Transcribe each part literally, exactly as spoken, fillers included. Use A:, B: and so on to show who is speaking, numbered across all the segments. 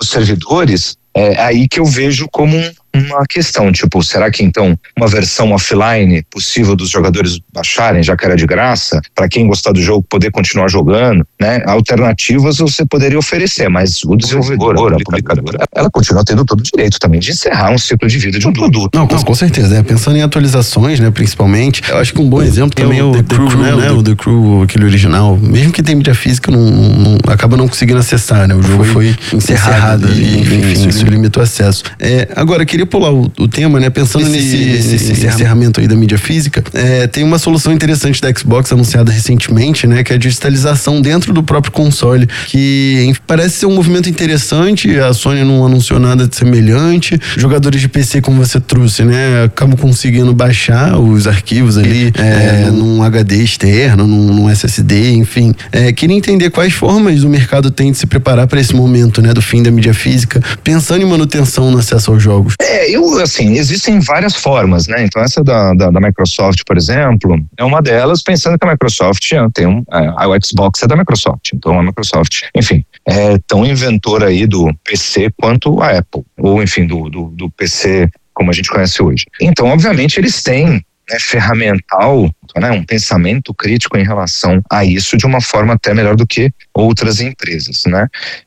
A: dos servidores, é aí que eu vejo como um, uma questão, tipo, será que então uma versão offline possível dos jogadores baixarem, já que era de graça, para quem gostar do jogo poder continuar jogando, né? Alternativas você poderia oferecer, mas o desenvolvedor, a publicadora, ela continua tendo todo o direito também de encerrar um ciclo de vida de um produto.
B: Não, com, com certeza, é, pensando em atualizações, né, principalmente, eu acho que um bom exemplo também é o The Crew, né, né, o The Crew, aquele original, mesmo que tem mídia física, não, não, não acaba não conseguindo acessar, né, o jogo foi, foi encerrado, encerrado e, enfim, enfim, isso, isso limitou acesso. É, agora, queria pular o, o tema, né, pensando nesse, nesse, nesse encerramento aí da mídia física, é, tem uma solução interessante da Xbox anunciada recentemente, né, que é a digitalização dentro do próprio console, que parece ser um movimento interessante, a Sony não anunciou nada de semelhante, jogadores de P C, como você trouxe, né, acabam conseguindo baixar os arquivos ali é, é, num H D externo, num, num S S D, enfim. É, queria entender quais formas o mercado tem de se preparar para esse momento, né, do fim da mídia física, pensando em manutenção no acesso aos jogos.
A: É, eu, assim, existem várias formas, né, então essa da, da, da Microsoft, por exemplo, é uma delas, pensando que a Microsoft tem um, a, a Xbox é da Microsoft, então a Microsoft, enfim, é tão inventora aí do P C quanto a Apple, ou enfim, do, do, do P C como a gente conhece hoje. Então, obviamente, eles têm, né, ferramental, né, um pensamento crítico em relação a isso de uma forma até melhor do que outras empresas, né?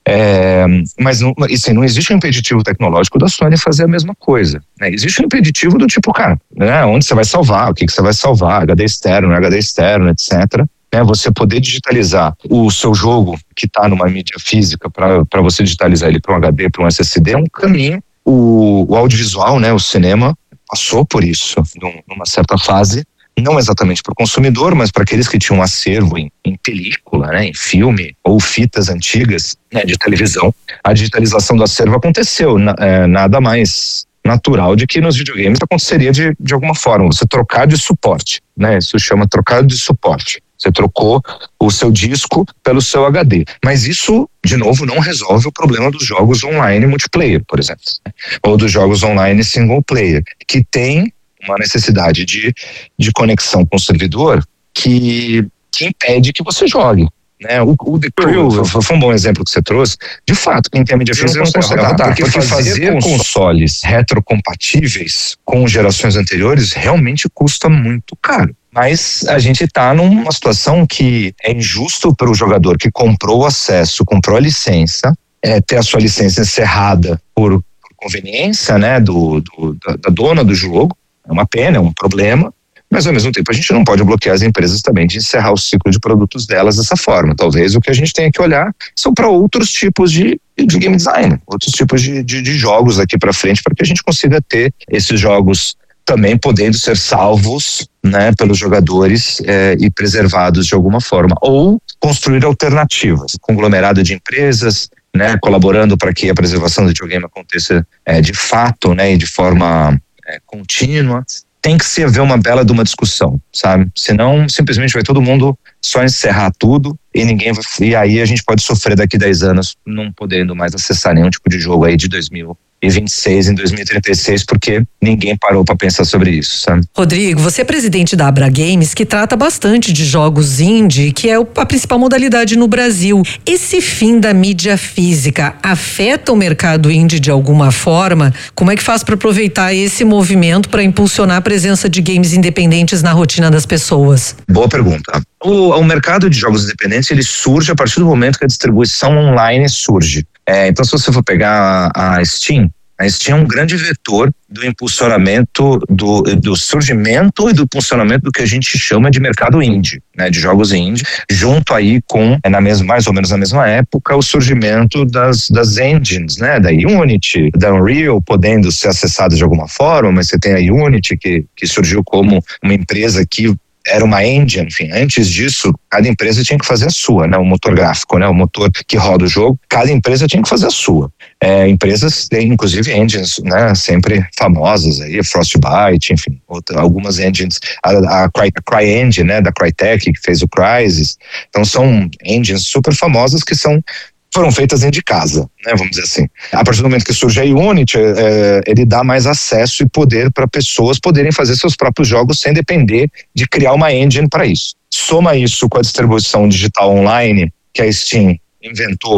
A: É, mas não, assim, não existe um impeditivo tecnológico da Sony fazer a mesma coisa, né? Existe um impeditivo do tipo, cara, né, onde você vai salvar, o que, que você vai salvar, H D externo, H D externo, etcétera. Né, você poder digitalizar o seu jogo que está numa mídia física para você digitalizar ele para um H D, para um S S D, é um caminho. O, o audiovisual, né, o cinema, passou por isso num, numa certa fase, não exatamente para o consumidor, mas para aqueles que tinham um acervo em, em película, né, em filme ou fitas antigas, né, de televisão. A digitalização do acervo aconteceu, na, é, nada mais natural de que nos videogames aconteceria de, de alguma forma, você trocar de suporte, né, isso chama trocar de suporte. Você trocou o seu disco pelo seu H D. Mas isso, de novo, não resolve o problema dos jogos online multiplayer, por exemplo. Ou dos jogos online single player, que tem uma necessidade de, de conexão com o servidor que, que impede que você jogue. Né? O, o The Crew foi um bom exemplo que você trouxe. De fato, quem tem a mídia física não consegue rodar, porque, porque fazer consoles retrocompatíveis com gerações anteriores realmente custa muito caro. Mas a gente está numa situação que é injusto para o jogador que comprou o acesso, comprou a licença, é, ter a sua licença encerrada por, por conveniência, né, do, do, da, da dona do jogo. É uma pena, é um problema, mas ao mesmo tempo a gente não pode bloquear as empresas também de encerrar o ciclo de produtos delas dessa forma. Talvez o que a gente tenha que olhar são para outros tipos de, de game design, outros tipos de, de, de jogos daqui para frente, para que a gente consiga ter esses jogos também podendo ser salvos, né, pelos jogadores é, e preservados de alguma forma, ou construir alternativas, conglomerado de empresas, né, colaborando para que a preservação do videogame aconteça é, de fato, né, e de forma é, contínua. Tem que se haver uma bela de uma discussão, sabe? Senão simplesmente vai todo mundo só encerrar tudo e ninguém vai, e aí a gente pode sofrer daqui dez anos não podendo mais acessar nenhum tipo de jogo aí de dois mil e vinte e seis em dois mil e trinta e seis, porque ninguém parou para pensar sobre isso, sabe?
C: Rodrigo, você é presidente da Abra Games, que trata bastante de jogos indie, que é a principal modalidade no Brasil. Esse fim da mídia física afeta o mercado indie de alguma forma? Como é que faz para aproveitar esse movimento para impulsionar a presença de games independentes na rotina das pessoas?
A: Boa pergunta. O, o mercado de jogos independentes, ele surge a partir do momento que a distribuição online surge. É, então, se você for pegar a, a Steam, a Steam é um grande vetor do impulsionamento, do, do surgimento e do impulsionamento do que a gente chama de mercado indie, né, de jogos indie, junto aí com, é na mesma, mais ou menos na mesma época, o surgimento das, das engines, né, da Unity, da Unreal, podendo ser acessado de alguma forma, mas você tem a Unity que, que surgiu como uma empresa que era uma engine, enfim, antes disso, cada empresa tinha que fazer a sua, né, o motor gráfico, né, o motor que roda o jogo, cada empresa tinha que fazer a sua. É, empresas têm, inclusive, engines, né, sempre famosas aí, Frostbite, enfim, outra, algumas engines, a, a, Cry, a CryEngine, né, da Crytek, que fez o Crysis, então são engines super famosas que são foram feitas dentro de casa, né, vamos dizer assim. A partir do momento que surge a Unity, é, ele dá mais acesso e poder para pessoas poderem fazer seus próprios jogos sem depender de criar uma engine para isso. Soma isso com a distribuição digital online que a Steam inventou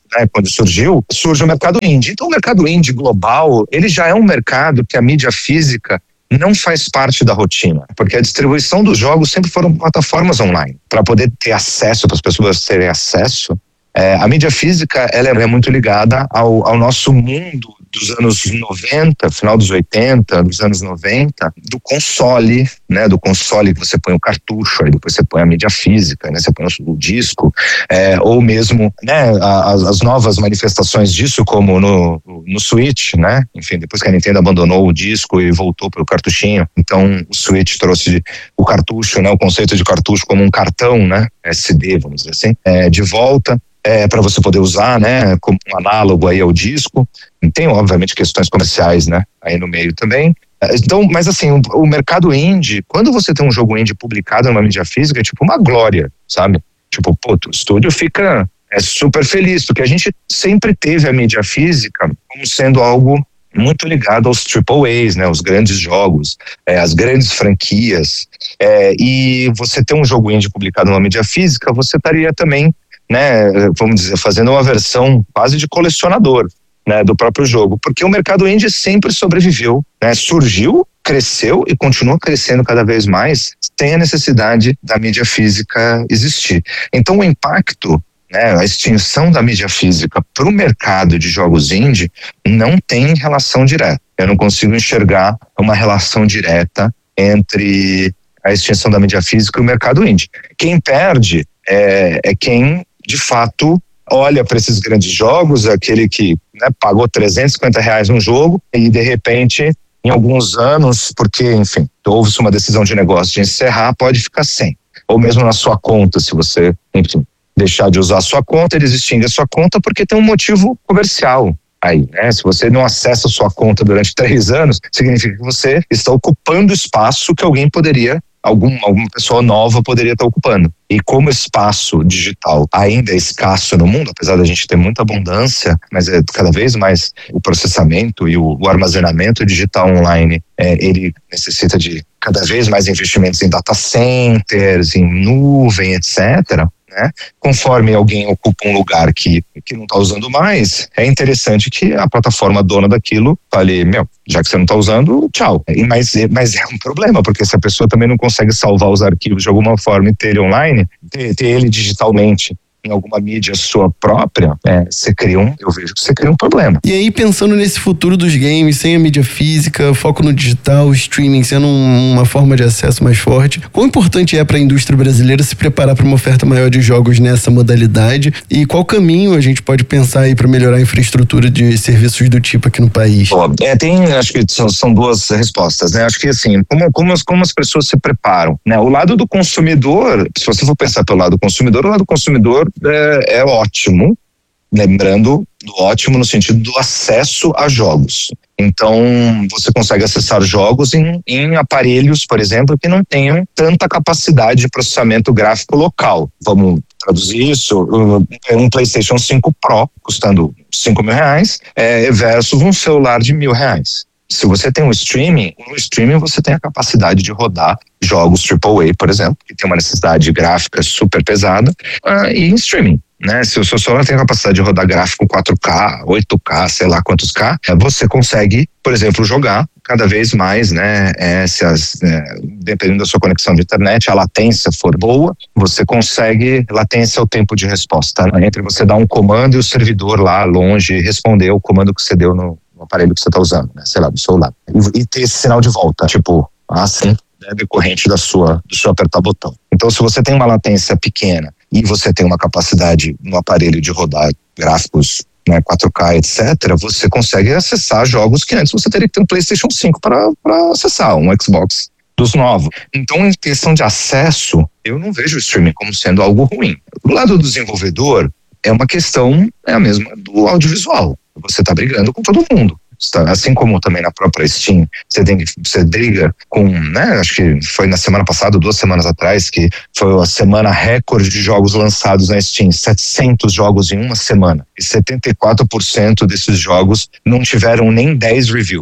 A: né, quando surgiu, surge o mercado indie. Então o mercado indie global, ele já é um mercado que a mídia física não faz parte da rotina, porque a distribuição dos jogos sempre foram plataformas online. Para poder ter acesso, para as pessoas terem acesso, é, a mídia física ela é muito ligada ao, ao nosso mundo dos anos noventa, final dos oitenta, dos anos noventa, do console, né, do console que você põe o cartucho, aí depois você põe a mídia física, né, você põe o disco, é, ou mesmo, né, as, as novas manifestações disso, como no, no Switch, né, enfim, depois que a Nintendo abandonou o disco e voltou para o cartuchinho, então o Switch trouxe o cartucho, né, o conceito de cartucho como um cartão, né, S D, vamos dizer assim, é, de volta. É, para você poder usar, né, como um análogo aí ao disco. Tem, obviamente, questões comerciais, né, aí no meio também. Então, mas assim, o, o mercado indie, quando você tem um jogo indie publicado numa mídia física, é tipo uma glória, sabe? Tipo, pô, o estúdio fica é, super feliz, porque a gente sempre teve a mídia física como sendo algo muito ligado aos triple A's, né, os grandes jogos, é, as grandes franquias. É, e você ter um jogo indie publicado numa mídia física, você estaria também, né, vamos dizer, fazendo uma versão quase de colecionador, né, do próprio jogo, porque o mercado indie sempre sobreviveu, né, surgiu, cresceu e continua crescendo cada vez mais sem a necessidade da mídia física existir. Então o impacto, né, a extinção da mídia física para o mercado de jogos indie não tem relação direta. Eu não consigo enxergar uma relação direta entre a extinção da mídia física e o mercado indie. Quem perde é, é quem de fato olha para esses grandes jogos, aquele que, né, pagou trezentos e cinquenta reais num jogo e de repente em alguns anos, porque enfim, houve uma decisão de negócio de encerrar, pode ficar sem, ou mesmo na sua conta, se você, enfim, deixar de usar a sua conta, eles extinguem a sua conta porque tem um motivo comercial aí, né? Se você não acessa a sua conta durante três anos, significa que você está ocupando espaço que alguém poderia Algum, alguma pessoa nova poderia estar ocupando. E como o espaço digital ainda é escasso no mundo, apesar da gente ter muita abundância, mas é cada vez mais o processamento e o, o armazenamento digital online, é, ele necessita de cada vez mais investimentos em data centers, em nuvem, etcétera. Né? Conforme alguém ocupa um lugar que, que não está usando mais, é interessante que a plataforma dona daquilo fale, meu, já que você não está usando, tchau. E, mas, mas é um problema, porque se a pessoa também não consegue salvar os arquivos de alguma forma e ter ele online, ter, ter ele digitalmente em alguma mídia sua própria, é, você cria um, eu vejo que você cria um problema.
B: E aí, pensando nesse futuro dos games, sem a mídia física, foco no digital, o streaming sendo um, uma forma de acesso mais forte, quão importante é para a indústria brasileira se preparar para uma oferta maior de jogos nessa modalidade e qual caminho a gente pode pensar aí para melhorar a infraestrutura de serviços do tipo aqui no país?
A: Bom, é, tem, acho que são, são duas respostas, né? Acho que assim, como, como, as, como as pessoas se preparam, né? O lado do consumidor, se você for pensar pelo lado do consumidor, o lado do consumidor É, é ótimo, lembrando do ótimo no sentido do acesso a jogos. Então, você consegue acessar jogos em, em aparelhos, por exemplo, que não tenham tanta capacidade de processamento gráfico local. Vamos traduzir isso, um PlayStation cinco Pro custando cinco mil reais é, versus um celular de mil reais. Se você tem um streaming, no streaming você tem a capacidade de rodar jogos triple A, por exemplo, que tem uma necessidade gráfica super pesada, uh, e em streaming, né? Se o seu celular tem a capacidade de rodar gráfico quatro K, oito K, sei lá quantos K, você consegue, por exemplo, jogar cada vez mais, né? É, se as, é, dependendo da sua conexão de internet, a latência for boa, você consegue, latência é o tempo de resposta, né? Entre você dar um comando e o servidor lá longe responder o comando que você deu no o aparelho que você está usando, né? Sei lá, do celular. E, e ter esse sinal de volta, tipo, assim, né? Decorrente da sua, do seu apertar botão. Então, se você tem uma latência pequena e você tem uma capacidade no aparelho de rodar gráficos, né, quatro K, etcétera, você consegue acessar jogos que antes você teria que ter um PlayStation cinco para acessar, um Xbox dos novos. Então, em questão de acesso, eu não vejo o streaming como sendo algo ruim. Do lado do desenvolvedor, é uma questão, é a mesma do audiovisual. Você está brigando com todo mundo. Assim como também na própria Steam, você, tem, você briga com, né, acho que foi na semana passada, duas semanas atrás, que foi a semana recorde de jogos lançados na Steam, setecentos jogos em uma semana, e setenta e quatro por cento desses jogos não tiveram nem dez reviews.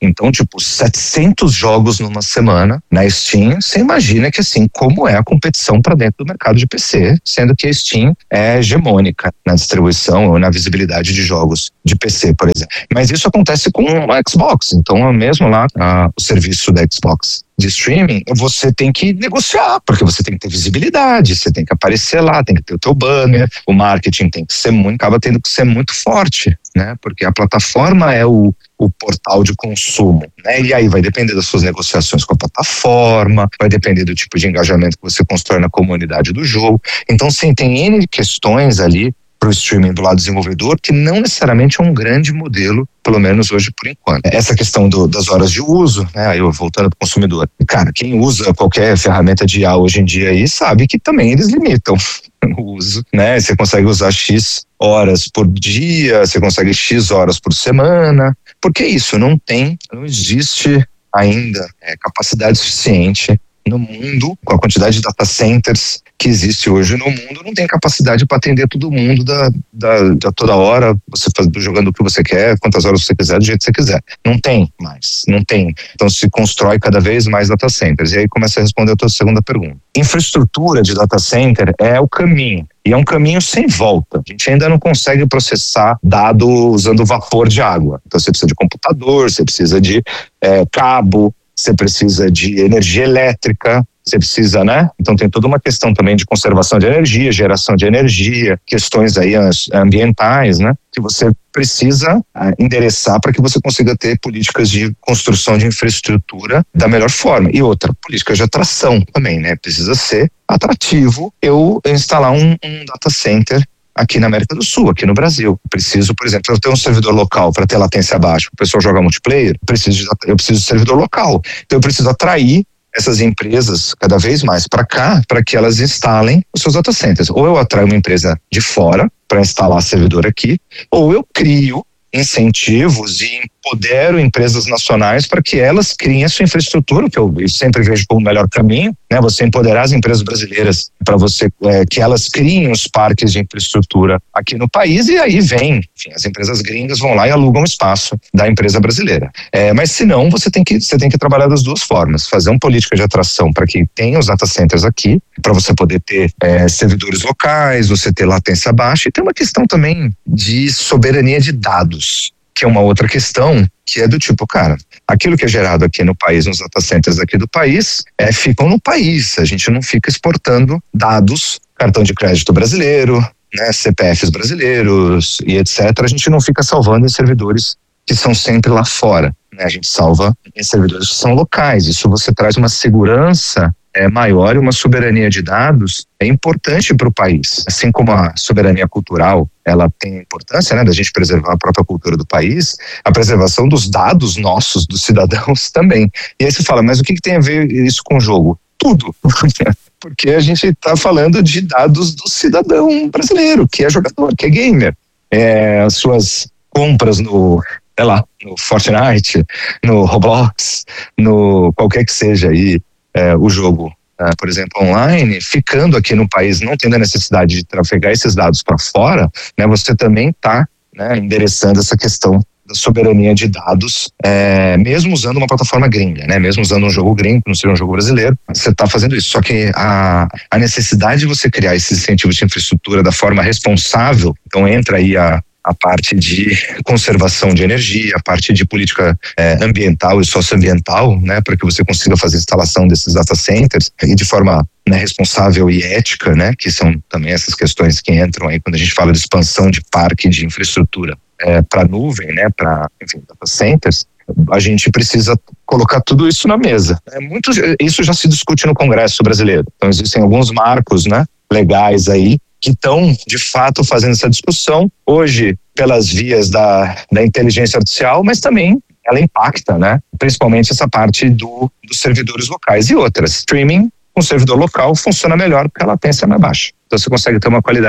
A: Então, tipo, setecentos jogos numa semana na Steam, você imagina que assim, como é a competição para dentro do mercado de P C, sendo que a Steam é hegemônica na distribuição ou na visibilidade de jogos de P C, por exemplo. Mas isso acontece com a Xbox, então é mesmo lá a, o serviço da Xbox de streaming, você tem que negociar, porque você tem que ter visibilidade, você tem que aparecer lá, tem que ter o teu banner, o marketing tem que ser muito, acaba tendo que ser muito forte, né? Porque a plataforma é o, o portal de consumo, né? E aí vai depender das suas negociações com a plataforma, vai depender do tipo de engajamento que você constrói na comunidade do jogo. Então, sim, tem N questões ali para o streaming do lado desenvolvedor, que não necessariamente é um grande modelo, pelo menos hoje por enquanto. Essa questão do, das horas de uso, né, eu voltando para o consumidor. Cara, quem usa qualquer ferramenta de I A hoje em dia aí sabe que também eles limitam o uso, né? Você consegue usar X horas por dia, você consegue X horas por semana, porque isso não tem, não existe ainda é, capacidade suficiente no mundo, com a quantidade de data centers que existe hoje no mundo, não tem capacidade para atender todo mundo da, da, da toda hora, você faz, jogando o que você quer, quantas horas você quiser, do jeito que você quiser. Não tem mais, não tem. Então se constrói cada vez mais data centers. E aí começa a responder a tua segunda pergunta. Infraestrutura de data center é o caminho. E é um caminho sem volta. A gente ainda não consegue processar dado usando vapor de água. Então você precisa de computador, você precisa de é, cabo, você precisa de energia elétrica, você precisa, né? Então tem toda uma questão também de conservação de energia, geração de energia, questões aí ambientais, né? Que você precisa endereçar para que você consiga ter políticas de construção de infraestrutura da melhor forma. E outra, política de atração também, né? Precisa ser atrativo eu instalar um, um data center aqui na América do Sul, aqui no Brasil. Preciso, por exemplo, eu tenho um servidor local para ter latência baixa, o pessoal joga multiplayer, preciso de, eu preciso de servidor local. Então eu preciso atrair essas empresas cada vez mais para cá, para que elas instalem os seus data centers. Ou eu atraio uma empresa de fora para instalar servidor aqui, ou eu crio incentivos e empodero empresas nacionais para que elas criem a sua infraestrutura, que eu sempre vejo como o melhor caminho, né? Você empoderar as empresas brasileiras para você é, que elas criem os parques de infraestrutura aqui no país, e aí vem, enfim, as empresas gringas vão lá e alugam espaço da empresa brasileira. É, mas se não, você tem que você tem que trabalhar das duas formas, fazer uma política de atração para que tenha os data centers aqui, para você poder ter é, servidores locais, você ter latência baixa, e tem uma questão também de soberania de dados, que é uma outra questão, que é do tipo, cara, aquilo que é gerado aqui no país, nos data centers aqui do país, é, ficam no país, a gente não fica exportando dados, cartão de crédito brasileiro, né, C P Fs brasileiros e etcétera, a gente não fica salvando em servidores que são sempre lá fora, né, a gente salva em servidores que são locais, isso você traz uma segurança é maior e uma soberania de dados é importante para o país. Assim como a soberania cultural, ela tem importância, né, da gente preservar a própria cultura do país, a preservação dos dados nossos, dos cidadãos também. E aí você fala, mas o que, que tem a ver isso com o jogo? Tudo. Porque a gente está falando de dados do cidadão brasileiro, que é jogador, que é gamer. É, as suas compras no, sei lá, no Fortnite, no Roblox, no qualquer que seja aí, É, o jogo, uh, por exemplo, online, ficando aqui no país, não tendo a necessidade de trafegar esses dados para fora, né, você também está, né, endereçando essa questão da soberania de dados, é, mesmo usando uma plataforma gringa, né, mesmo usando um jogo gringo, não ser um jogo brasileiro, você está fazendo isso. Só que a, a necessidade de você criar esses incentivos de infraestrutura da forma responsável, então entra aí a a parte de conservação de energia, a parte de política é, ambiental e socioambiental, né, para que você consiga fazer a instalação desses data centers e de forma, né, responsável e ética, né, que são também essas questões que entram aí quando a gente fala de expansão de parque de infraestrutura é, para nuvem, né, para, enfim, data centers. A gente precisa colocar tudo isso na mesa. É muito, isso já se discute no Congresso brasileiro. Então existem alguns marcos, né, legais aí que estão, de fato, fazendo essa discussão, hoje, pelas vias da, da inteligência artificial, mas também ela impacta, né? Principalmente essa parte do, dos servidores locais e outras. Streaming com servidor local funciona melhor porque a latência é mais baixa. Então você consegue ter uma qualidade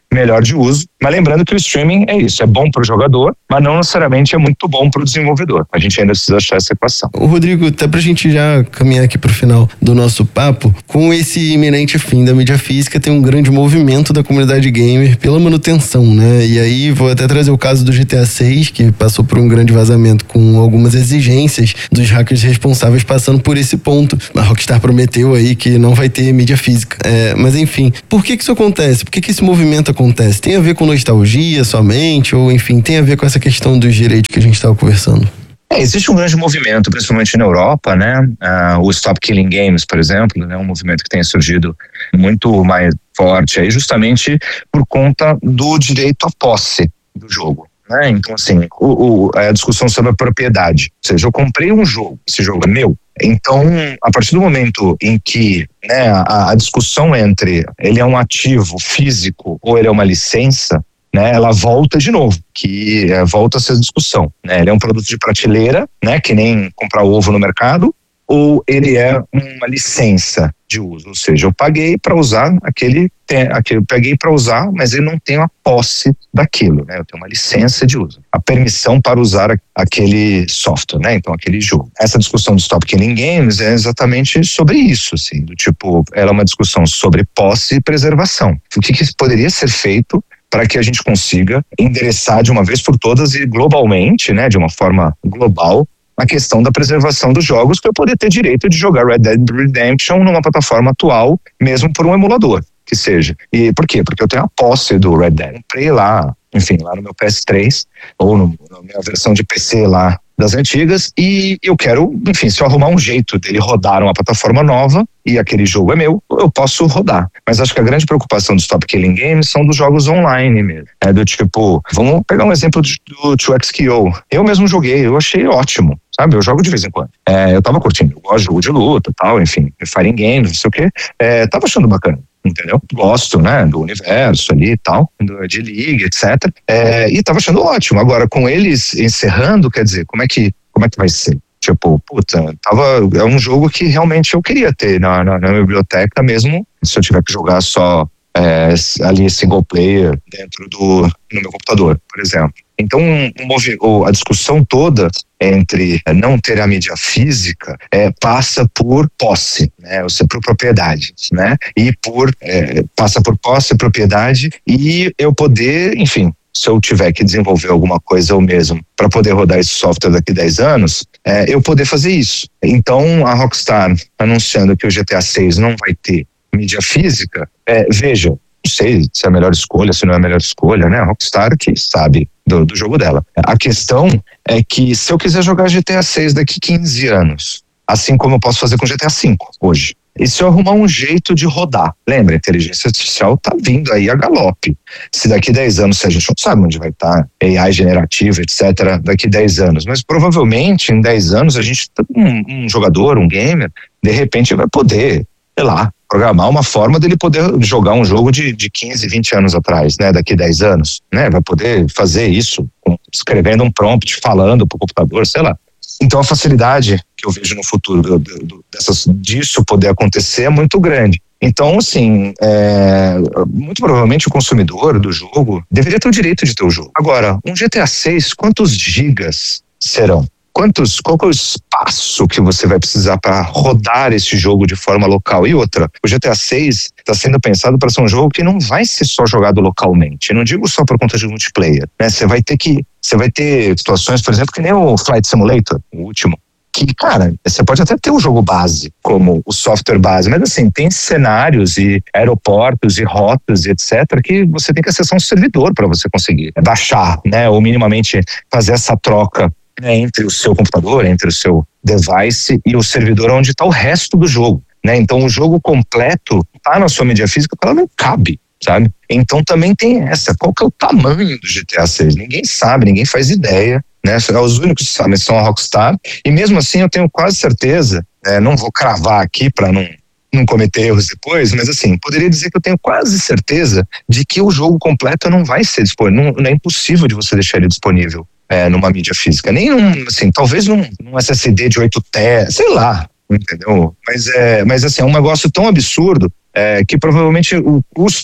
A: melhor de uso. Mas lembrando que o streaming é isso, é bom para o jogador, mas não necessariamente é muito bom para o desenvolvedor. A gente ainda precisa achar essa equação.
B: O Rodrigo, até pra gente já caminhar aqui pro final do nosso papo, com esse iminente fim da mídia física, tem um grande movimento da comunidade gamer pela manutenção, né? E aí vou até trazer o caso do G T A seis, que passou por um grande vazamento com algumas exigências dos hackers responsáveis passando por esse ponto. A Rockstar prometeu aí que não vai ter mídia física. É, mas enfim, por que que isso acontece? Por que que esse movimento acontece? Tem a ver com nostalgia somente? Ou enfim, tem a ver com essa questão dos direitos que a gente estava conversando?
A: É, existe um grande movimento, principalmente na Europa, né? Uh, o Stop Killing Games, por exemplo, é né? um movimento que tem surgido muito mais forte aí, justamente por conta do direito à posse do jogo. Né? Então, assim, o, o, a discussão sobre a propriedade. Ou seja, eu comprei um jogo, esse jogo é meu. Então, a partir do momento em que né, a, a discussão entre ele é um ativo físico ou ele é uma licença, né, ela volta de novo, que é, volta a ser discussão. Né? Ele é um produto de prateleira, né, que nem comprar ovo no mercado, ou ele é uma licença de uso, ou seja, eu paguei para usar aquele, aquele, eu paguei para usar, mas eu não tenho a posse daquilo, né? Eu tenho uma licença de uso, a permissão para usar aquele software, né? Então aquele jogo. Essa discussão do Stop Killing Games é exatamente sobre isso, assim, do tipo, ela é uma discussão sobre posse e preservação. O que, que poderia ser feito para que a gente consiga endereçar de uma vez por todas e globalmente, né, de uma forma global, a questão da preservação dos jogos para eu poder ter direito de jogar Red Dead Redemption numa plataforma atual, mesmo por um emulador, que seja. E por quê? Porque eu tenho a posse do Red Dead. Comprei lá, enfim, lá no meu P S três, ou no, na minha versão de P C lá das antigas, e eu quero, enfim, se eu arrumar um jeito dele rodar numa plataforma nova e aquele jogo é meu, eu posso rodar. Mas acho que a grande preocupação do Stop Killing Games são dos jogos online mesmo. É do tipo, vamos pegar um exemplo do dois X K O. Eu mesmo joguei, eu achei ótimo, sabe? Eu jogo de vez em quando. É, eu tava curtindo, eu gosto de jogo de luta e tal, enfim, fighting games, não sei o quê. É, tava achando bacana. Entendeu? Gosto, né, do universo ali e tal, de League, etcétera. É, e tava achando ótimo. Agora, com eles encerrando, quer dizer, como é que, como é que vai ser? Tipo, puta, tava, é um jogo que realmente eu queria ter na, na, na minha biblioteca, mesmo se eu tiver que jogar só é, ali single player dentro do no meu computador, por exemplo. Então, um, a discussão toda entre não ter a mídia física é, passa por posse, né? Ou seja, por propriedade, né? E por é, passa por posse, propriedade e eu poder, enfim, se eu tiver que desenvolver alguma coisa eu mesmo para poder rodar esse software daqui a dez anos, é, eu poder fazer isso. Então, a Rockstar anunciando que o G T A seis não vai ter mídia física, é, veja, não sei se é a melhor escolha, se não é a melhor escolha, né? A Rockstar que sabe do, do jogo dela. A questão é que se eu quiser jogar G T A seis daqui quinze anos, assim como eu posso fazer com G T A cinco hoje, e se eu arrumar um jeito de rodar, lembra, a inteligência artificial tá vindo aí a galope. Se daqui dez anos, se a gente não sabe onde vai estar A I generativa, etcétera, daqui dez anos, mas provavelmente em dez anos a gente, um, um jogador, um gamer, de repente vai poder, sei lá, programar uma forma dele poder jogar um jogo de, de quinze, vinte anos atrás, né, daqui dez anos, né, vai poder fazer isso escrevendo um prompt, falando pro computador, sei lá. Então a facilidade que eu vejo no futuro do, do, dessas, disso poder acontecer é muito grande. Então, assim, é, muito provavelmente o consumidor do jogo deveria ter o direito de ter o jogo. Agora, um G T A seis, quantos gigas serão? Quantos, qual que é o espaço que você vai precisar para rodar esse jogo de forma local? E outra, o G T A seis está sendo pensado para ser um jogo que não vai ser só jogado localmente. Eu não digo só por conta de multiplayer, né? Você vai ter que, você vai ter situações, por exemplo, que nem o Flight Simulator, o último, que, cara, você pode até ter o jogo base, como o software base, mas assim, tem cenários e aeroportos e rotas e etcétera que você tem que acessar um servidor para você conseguir baixar, né? Ou minimamente fazer essa troca, né, entre o seu computador, entre o seu device e o servidor onde está o resto do jogo, né? Então o jogo completo está na sua mídia física, ela não cabe, sabe? Então também tem essa, qual que é o tamanho do G T A seis? Ninguém sabe, ninguém faz ideia, né? Os únicos que sabem são a Rockstar, e mesmo assim eu tenho quase certeza, né, não vou cravar aqui para não não cometer erros depois, mas assim, poderia dizer que eu tenho quase certeza de que o jogo completo não vai ser disponível, não, não é impossível de você deixar ele disponível É, numa mídia física, nem num, assim, talvez num, num S S D de oito terabytes, sei lá, entendeu? Mas, é, mas assim, é um negócio tão absurdo é, que provavelmente o custo,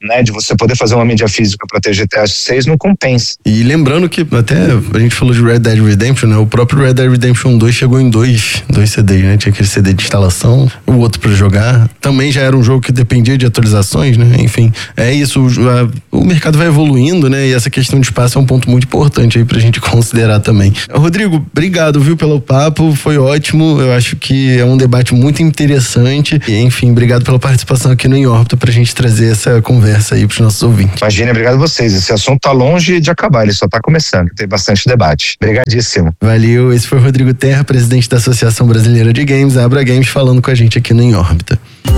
A: né, de você poder fazer uma mídia física para ter G T A seis não compensa.
B: E lembrando que até a gente falou de Red Dead Redemption, né? O próprio Red Dead Redemption dois chegou em dois, dois C Ds, né? Tinha aquele C D de instalação, o outro para jogar. Também já era um jogo que dependia de atualizações, né? Enfim, é isso. O, a, o mercado vai evoluindo, né? E essa questão de espaço é um ponto muito importante aí pra gente considerar também. Rodrigo, obrigado, viu, pelo papo. Foi ótimo. Eu acho que é um debate muito interessante. E, enfim, obrigado pela participação aqui no Em Órbita pra gente trazer essa conversa aí pros nossos ouvintes.
A: Imagina, obrigado a vocês. Esse assunto tá longe de acabar, ele só tá começando. Tem bastante debate. Obrigadíssimo.
B: Valeu. Esse foi o Rodrigo Terra, presidente da Associação Brasileira de Games, a Abra Games, falando com a gente aqui no Em Órbita.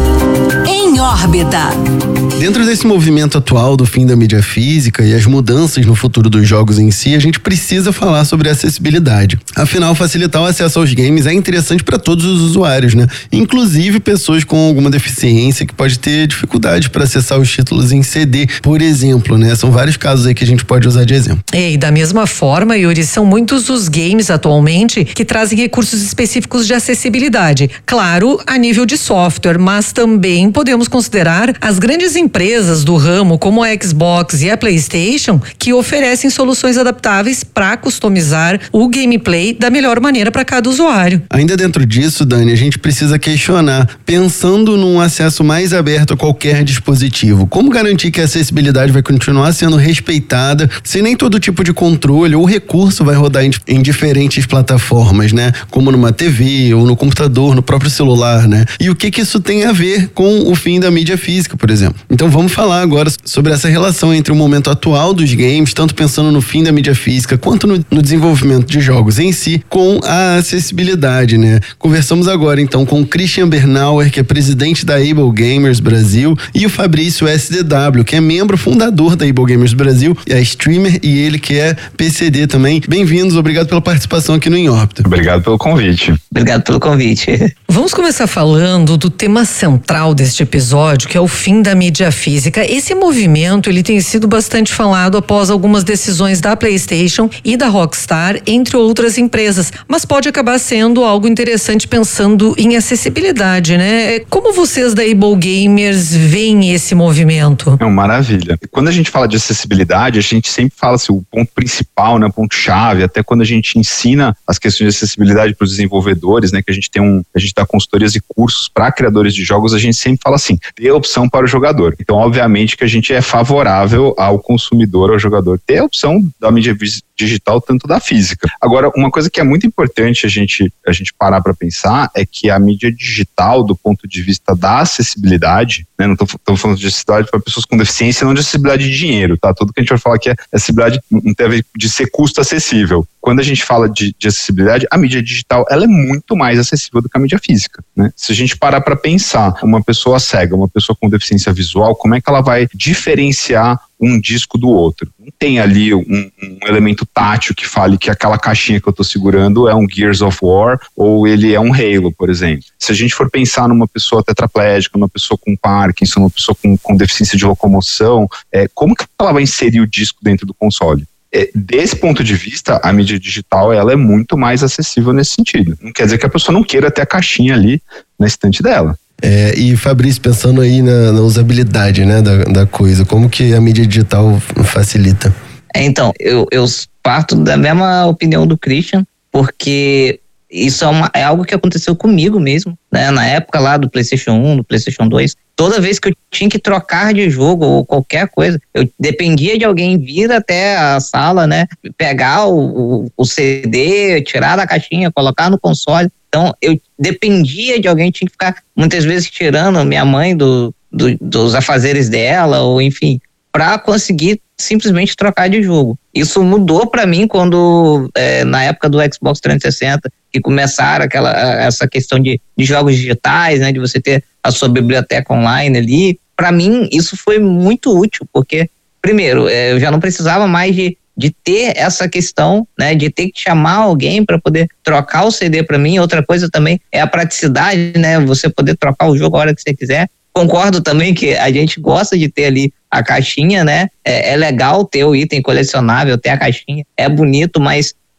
D: Em Órbita.
B: Dentro desse movimento atual do fim da mídia física e as mudanças no futuro dos jogos em si, a gente precisa falar sobre acessibilidade. Afinal, facilitar o acesso aos games é interessante para todos os usuários, né? Inclusive pessoas com alguma deficiência que pode ter dificuldade para acessar os títulos em C D, por exemplo, né? São vários casos aí que a gente pode usar de exemplo.
C: E da mesma forma, Yuri, são muitos os games atualmente que trazem recursos específicos de acessibilidade. Claro, a nível de software, mas também podemos considerar as grandes empresas do ramo, como a Xbox e a PlayStation, que oferecem soluções adaptáveis para customizar o gameplay da melhor maneira para cada usuário.
B: Ainda dentro disso, Dani, a gente precisa questionar, pensando num acesso mais aberto a qualquer dispositivo, como garantir que a acessibilidade vai continuar sendo respeitada se nem todo tipo de controle ou recurso vai rodar em, em diferentes plataformas, né? Como numa T V ou no computador, no próprio celular, né? E o que que isso tem a ver com o fim da mídia física, por exemplo. Então vamos falar agora sobre essa relação entre o momento atual dos games, tanto pensando no fim da mídia física, quanto no, no desenvolvimento de jogos em si, com a acessibilidade, né? Conversamos agora então com o Christian Bernauer, que é presidente da Able Gamers Brasil, e o Fabrício S D W, que é membro fundador da Able Gamers Brasil, é streamer e ele que é P C D também. Bem-vindos, obrigado pela participação aqui no Em Órbita.
A: Obrigado pelo convite.
E: Obrigado pelo convite.
C: Vamos começar falando do tema central deste episódio, que é o fim da mídia física. Esse movimento, ele tem sido bastante falado após algumas decisões da PlayStation e da Rockstar, entre outras empresas, mas pode acabar sendo algo interessante pensando em acessibilidade, né? Como vocês da Able Gamers veem esse movimento?
F: É uma maravilha. Quando a gente fala de acessibilidade, a gente sempre fala assim, o ponto principal, né, o ponto chave, até quando a gente ensina as questões de acessibilidade para os desenvolvedores, né, que a gente tem um, a gente dá consultorias e cursos para criadores de jogos, a gente sempre fala assim, dê a opção para o jogador. Então, obviamente que a gente é favorável ao consumidor, ao jogador, ter a opção da mídia digital, tanto da física. Agora, uma coisa que é muito importante a gente, a gente parar para pensar é que a mídia digital, do ponto de vista da acessibilidade, né, não estamos falando de acessibilidade para pessoas com deficiência, não de acessibilidade de dinheiro, tá? Tudo que a gente vai falar aqui é acessibilidade, não tem a ver de ser custo acessível. Quando a gente fala de, de acessibilidade, a mídia digital, ela é muito mais acessível do que a mídia física, né? Se a gente parar para pensar, uma pessoa cega, uma pessoa com deficiência visual, como é que ela vai diferenciar um disco do outro? Não tem ali um, um elemento tátil que fale que aquela caixinha que eu estou segurando é um Gears of War ou ele é um Halo, por exemplo. Se a gente for pensar numa pessoa tetraplégica, uma pessoa com Parkinson, uma pessoa com, com deficiência de locomoção, é, como que ela vai inserir o disco dentro do console? É, desse ponto de vista, a mídia digital ela é muito mais acessível nesse sentido. Não quer dizer que a pessoa não queira ter a caixinha ali na estante dela.
B: É, e Fabrício, pensando aí na, na usabilidade, né, da, da coisa, como que a mídia digital facilita?
E: É, então, eu, eu parto da mesma opinião do Christian, porque isso é, uma, é algo que aconteceu comigo mesmo, né, na época lá do PlayStation um, do PlayStation dois, toda vez que eu tinha que trocar de jogo ou qualquer coisa, eu dependia de alguém vir até a sala, né, pegar o, o, o C D, tirar da caixinha, colocar no console. Então, eu dependia de alguém, tinha que ficar muitas vezes tirando minha mãe do, do, dos afazeres dela, ou enfim, para conseguir simplesmente trocar de jogo. Isso mudou para mim quando, é, na época do Xbox trezentos e sessenta, que começaram aquela, essa questão de, de jogos digitais, né, de você ter a sua biblioteca online ali. Para mim, isso foi muito útil, porque, primeiro, é, eu já não precisava mais de de ter essa questão, né, de ter que chamar alguém para poder trocar o C D para mim. Outra coisa também é a praticidade, né, você poder trocar o jogo a hora que você quiser. Concordo também que a gente gosta de ter ali a caixinha, né, é, é legal ter o item colecionável, ter a caixinha, é bonito, mas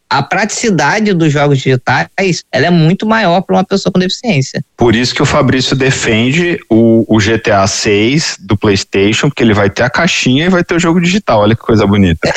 E: a praticidade dos jogos digitais, ela é muito maior para uma pessoa com deficiência.
F: Por isso que o Fabrício defende o, o G T A seis do PlayStation, porque ele vai ter a caixinha e vai ter o jogo digital. Olha que coisa bonita.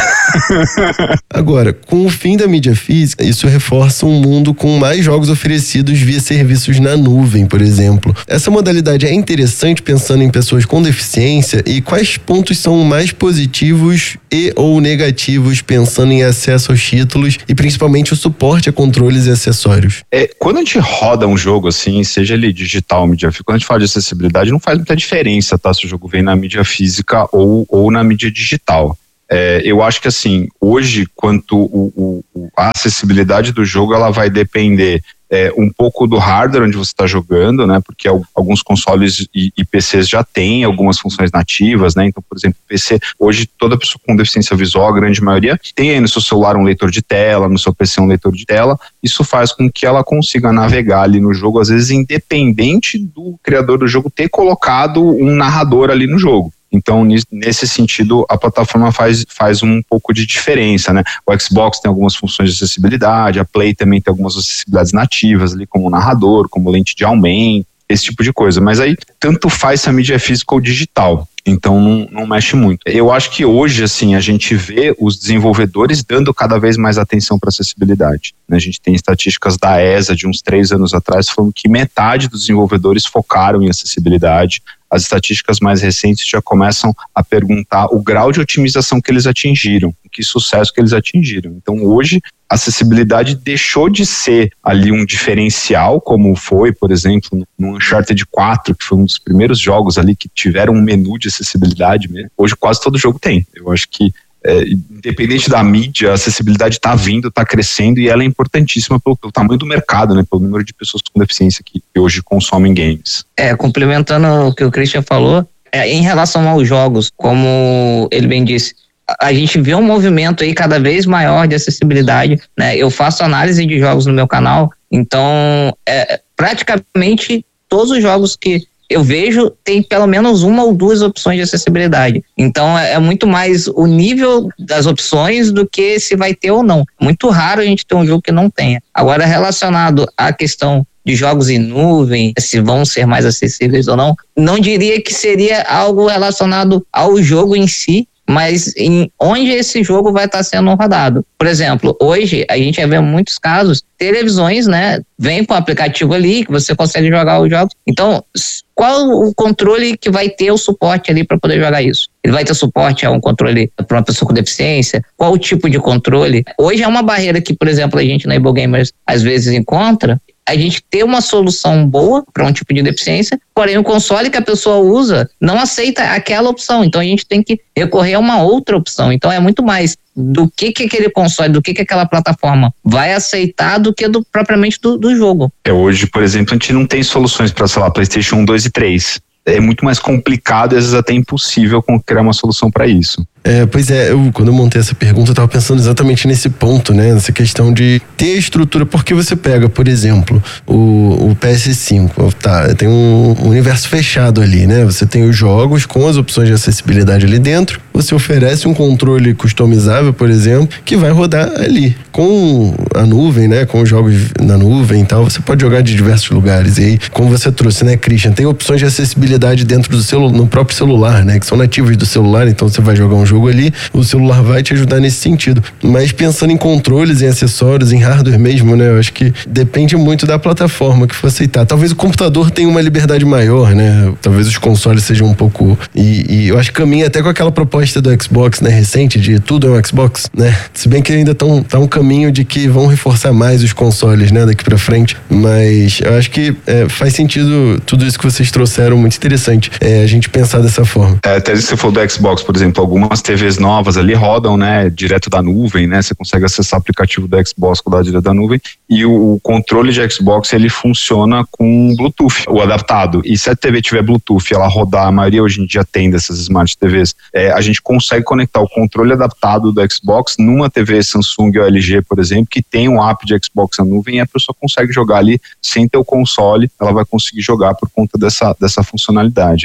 B: Agora, com o fim da mídia física, isso reforça um mundo com mais jogos oferecidos via serviços na nuvem, por exemplo. Essa modalidade é interessante pensando em pessoas com deficiência, e quais pontos são mais positivos e ou negativos pensando em acesso aos títulos e principalmente o suporte a controles e acessórios?
F: É, quando a gente roda um jogo assim, seja ele digital ou mídia física, quando a gente fala de acessibilidade, não faz muita diferença, tá? Se o jogo vem na mídia física ou, ou na mídia digital. É, eu acho que assim, hoje, quanto o, o, a acessibilidade do jogo, ela vai depender é, um pouco do hardware onde você está jogando, né? Porque alguns consoles e, e P Cs já têm algumas funções nativas, né? Então, por exemplo, P C, hoje toda pessoa com deficiência visual, a grande maioria, tem aí no seu celular um leitor de tela, no seu P C um leitor de tela. Isso faz com que ela consiga navegar ali no jogo, às vezes independente do criador do jogo ter colocado um narrador ali no jogo. Então, nesse sentido, a plataforma faz, faz um pouco de diferença, né? O Xbox tem algumas funções de acessibilidade, a Play também tem algumas acessibilidades nativas ali, como narrador, como lente de aumento, esse tipo de coisa. Mas aí, tanto faz se a mídia é física ou digital. Então, não, não mexe muito. Eu acho que hoje, assim, a gente vê os desenvolvedores dando cada vez mais atenção para acessibilidade. A gente tem estatísticas da E S A de uns três anos atrás falando que metade dos desenvolvedores focaram em acessibilidade. As estatísticas mais recentes já começam a perguntar o grau de otimização que eles atingiram, que sucesso que eles atingiram. Então, hoje, a acessibilidade deixou de ser ali um diferencial, como foi, por exemplo, no Uncharted quatro, que foi um dos primeiros jogos ali que tiveram um menu de acessibilidade mesmo. Hoje quase todo jogo tem. Eu acho que É, independente da mídia, a acessibilidade está vindo, está crescendo, e ela é importantíssima pelo, pelo tamanho do mercado, né, pelo número de pessoas com deficiência que, que hoje consomem games.
E: É, complementando o que o Christian falou, é, em relação aos jogos, como ele bem disse, a, a gente vê um movimento aí cada vez maior de acessibilidade, né? Eu faço análise de jogos no meu canal, então é, praticamente todos os jogos que eu vejo tem pelo menos uma ou duas opções de acessibilidade. Então é, é muito mais o nível das opções do que se vai ter ou não. Muito raro a gente ter um jogo que não tenha. Agora, relacionado à questão de jogos em nuvem, se vão ser mais acessíveis ou não, não diria que seria algo relacionado ao jogo em si, mas em onde esse jogo vai estar sendo rodado. Por exemplo, hoje a gente vê muitos casos, televisões, né, vem com o aplicativo ali que você consegue jogar os jogos. Então, qual o controle que vai ter o suporte ali para poder jogar isso? Ele vai ter suporte a um controle para uma pessoa com deficiência? Qual o tipo de controle? Hoje é uma barreira que, por exemplo, a gente na Able Gamers às vezes encontra, a gente ter uma solução boa para um tipo de deficiência, porém o console que a pessoa usa não aceita aquela opção, então a gente tem que recorrer a uma outra opção. Então é muito mais do que que aquele console, do que que aquela plataforma vai aceitar do que do, propriamente do, do jogo.
F: É, hoje, por exemplo, a gente não tem soluções para, sei lá, PlayStation um, dois e três. É muito mais complicado e às vezes até impossível criar uma solução para isso.
B: É, pois é, eu, quando eu montei essa pergunta, eu estava pensando exatamente nesse ponto, né? Nessa questão de ter a estrutura, porque você pega, por exemplo, o, o P S cinco, tá, tem um universo fechado ali, né? Você tem os jogos com as opções de acessibilidade ali dentro, você oferece um controle customizável, por exemplo, que vai rodar ali. Com a nuvem, né? Com os jogos na nuvem e tal, você pode jogar de diversos lugares. E aí, como você trouxe, né, Christian, tem opções de acessibilidade dentro do celu- no próprio celular, né? Que são nativas do celular, então você vai jogar um jogo ali, o celular vai te ajudar nesse sentido. Mas pensando em controles, em acessórios, em hardware mesmo, né? Eu acho que depende muito da plataforma que for aceitar. Talvez o computador tenha uma liberdade maior, né? Talvez os consoles sejam um pouco... E, e eu acho que caminha até com aquela proposta do Xbox, né? Recente, de tudo é um Xbox, né? Se bem que ainda tá um, tá um caminho de que vão reforçar mais os consoles, né? Daqui pra frente. Mas eu acho que é, faz sentido tudo isso que vocês trouxeram, muito interessante. É, a gente pensar dessa forma.
F: É, até se você for do Xbox, por exemplo, algumas T Vs novas ali rodam, né, direto da nuvem, né, você consegue acessar o aplicativo do Xbox lá direto da nuvem, e o, o controle de Xbox, ele funciona com Bluetooth, o adaptado, e se a T V tiver Bluetooth, ela rodar, a maioria hoje em dia tem dessas Smart T Vs, é, a gente consegue conectar o controle adaptado do Xbox numa T V Samsung ou L G, por exemplo, que tem um app de Xbox na nuvem, e a pessoa consegue jogar ali sem ter o console, ela vai conseguir jogar por conta dessa, dessa funcionalidade.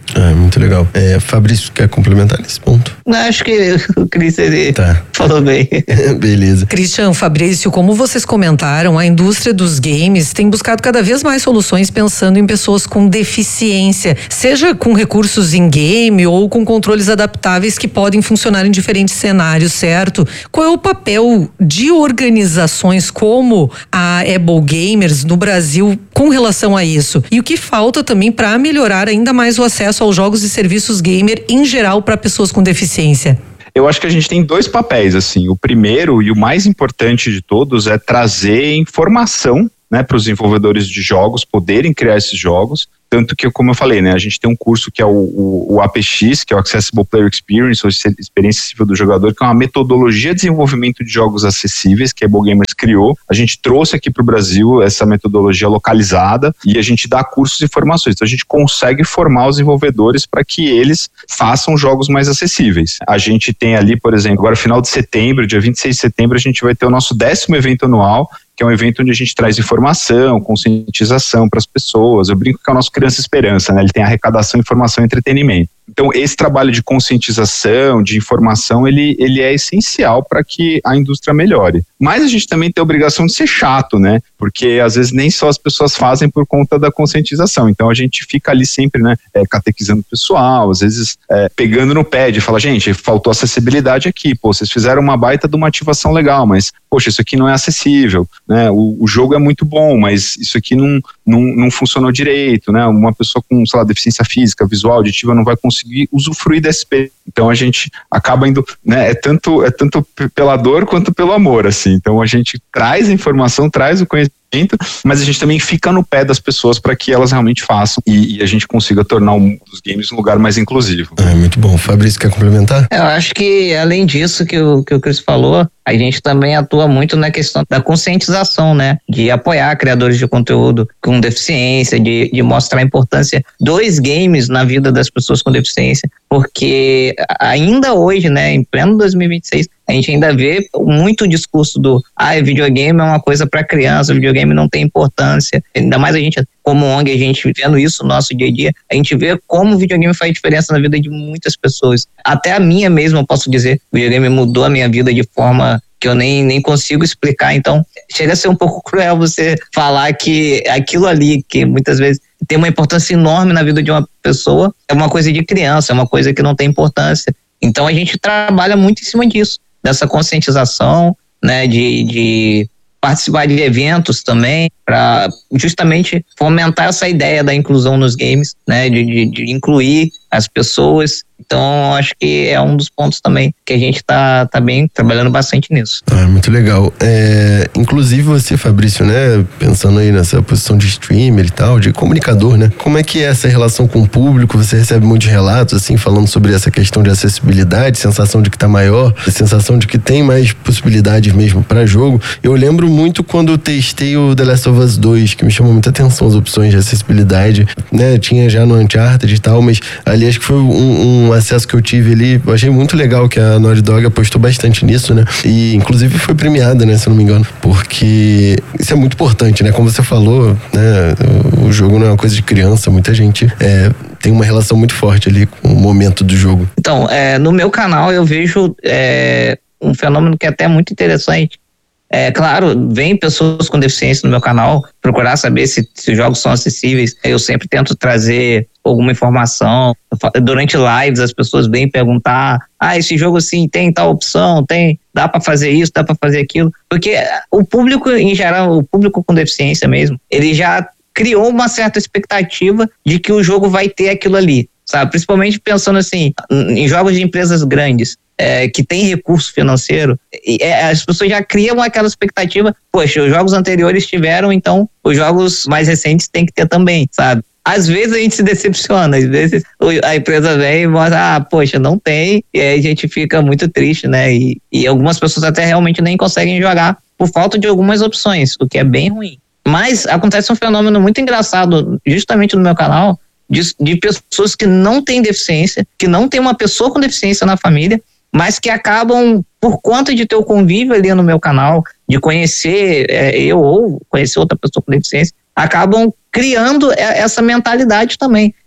B: Ah, muito legal. É, Fabrício, quer complementar nesse ponto?
E: Não, acho que o Cris ele
B: tá.
E: falou bem.
B: Beleza.
C: Christian, Fabrício, como vocês comentaram, a indústria dos games tem buscado cada vez mais soluções pensando em pessoas com deficiência, seja com recursos em game ou com controles adaptáveis que podem funcionar em diferentes cenários, certo? Qual é o papel de organizações como a Able Gamers no Brasil com relação a isso? E o que falta também para melhorar ainda mais o acesso aos jogos e serviços gamer em geral para pessoas com deficiência?
F: Eu acho que a gente tem dois papéis, assim. O primeiro e o mais importante de todos é trazer informação, né, para os desenvolvedores de jogos poderem criar esses jogos. Tanto que, como eu falei, né, a gente tem um curso que é o, o, o A P X, que é o Accessible Player Experience, ou Experiência Acessível do Jogador, que é uma metodologia de desenvolvimento de jogos acessíveis que a Able Gamers criou. A gente trouxe aqui para o Brasil essa metodologia localizada e a gente dá cursos e formações. Então a gente consegue formar os desenvolvedores para que eles façam jogos mais acessíveis. A gente tem ali, por exemplo, agora final de setembro, dia vinte e seis de setembro, a gente vai ter o nosso décimo evento anual, que é um evento onde a gente traz informação, conscientização para as pessoas. Eu brinco que é o nosso Criança Esperança, né? Ele tem arrecadação, informação e entretenimento. Então, esse trabalho de conscientização, de informação, ele, ele é essencial para que a indústria melhore. Mas a gente também tem a obrigação de ser chato, né? Porque às vezes nem só as pessoas fazem por conta da conscientização. Então a gente fica ali sempre, né, é, catequizando o pessoal, às vezes é, pegando no pé de falar, gente, faltou acessibilidade aqui, pô, vocês fizeram uma baita de uma ativação legal, mas, poxa, isso aqui não é acessível, né? O, o jogo é muito bom, mas isso aqui não, não, não funcionou direito, né? Uma pessoa com, sei lá, deficiência física, visual, auditiva, não vai conseguir usufruir desse experiência. Então a gente acaba indo, né, é tanto, é tanto pela dor quanto pelo amor, assim. Então a gente traz a informação, traz o conhecimento, mas a gente também fica no pé das pessoas para que elas realmente façam e, e a gente consiga tornar um dos games um lugar mais inclusivo.
B: É muito bom. Fabrício, quer complementar?
E: Eu acho que além disso que o, que o Chris falou, a gente também atua muito na questão da conscientização, né? De apoiar criadores de conteúdo com deficiência, de, de mostrar a importância dos games na vida das pessoas com deficiência, porque ainda hoje, né, em pleno dois mil e vinte e seis, a gente ainda vê muito o discurso do ah, videogame é uma coisa para criança, videogame não tem importância. Ainda mais a gente, como O N G, a gente vendo isso no nosso dia a dia, a gente vê como o videogame faz diferença na vida de muitas pessoas. Até a minha mesma, eu posso dizer, o videogame mudou a minha vida de forma que eu nem, nem consigo explicar. Então, chega a ser um pouco cruel você falar que aquilo ali, que muitas vezes tem uma importância enorme na vida de uma pessoa, é uma coisa de criança, é uma coisa que não tem importância. Então, a gente trabalha muito em cima disso, dessa conscientização, né, de, de participar de eventos também, para justamente fomentar essa ideia da inclusão nos games, né, de, de, de incluir as pessoas. Então, acho que é um dos pontos também que a gente tá, tá bem trabalhando bastante nisso.
B: Ah, muito legal. É, inclusive você, Fabrício, né, pensando aí nessa posição de streamer e tal, de comunicador, né, como é que é essa relação com o público? Você recebe muitos relatos, assim, falando sobre essa questão de acessibilidade, sensação de que tá maior, sensação de que tem mais possibilidades mesmo para jogo. Eu lembro muito quando eu testei o The Last of Us dois, que me chamou muita atenção as opções de acessibilidade, né, tinha já no Uncharted e tal, mas ali acho que foi um, um acesso que eu tive ali, eu achei muito legal que a Naughty Dog apostou bastante nisso, né? E inclusive foi premiada, né, se eu não me engano, porque isso é muito importante, né? Como você falou, né, o jogo não é uma coisa de criança, muita gente é, tem uma relação muito forte ali com o momento do jogo.
E: Então, é, no meu canal eu vejo é, um fenômeno que é até muito interessante. É claro, vem pessoas com deficiência no meu canal procurar saber se, se os jogos são acessíveis. Eu sempre tento trazer alguma informação. Durante lives as pessoas vêm perguntar: ah, esse jogo assim tem tal opção, tem, dá para fazer isso, dá para fazer aquilo. Porque o público em geral, o público com deficiência mesmo, ele já criou uma certa expectativa de que o jogo vai ter aquilo ali, sabe? Principalmente pensando assim, em jogos de empresas grandes. É, que tem recurso financeiro, e, é, as pessoas já criam aquela expectativa, poxa, os jogos anteriores tiveram, então os jogos mais recentes tem que ter também, sabe? Às vezes a gente se decepciona, às vezes a empresa vem e mostra, ah, poxa, não tem, e aí a gente fica muito triste, né? E, e algumas pessoas até realmente nem conseguem jogar por falta de algumas opções, o que é bem ruim. Mas acontece um fenômeno muito engraçado, justamente no meu canal, de, de pessoas que não têm deficiência, que não tem uma pessoa com deficiência na família, mas que acabam, por conta de ter o convívio ali no meu canal, de conhecer é, eu ou conhecer outra pessoa com deficiência, acabam criando essa mentalidade também.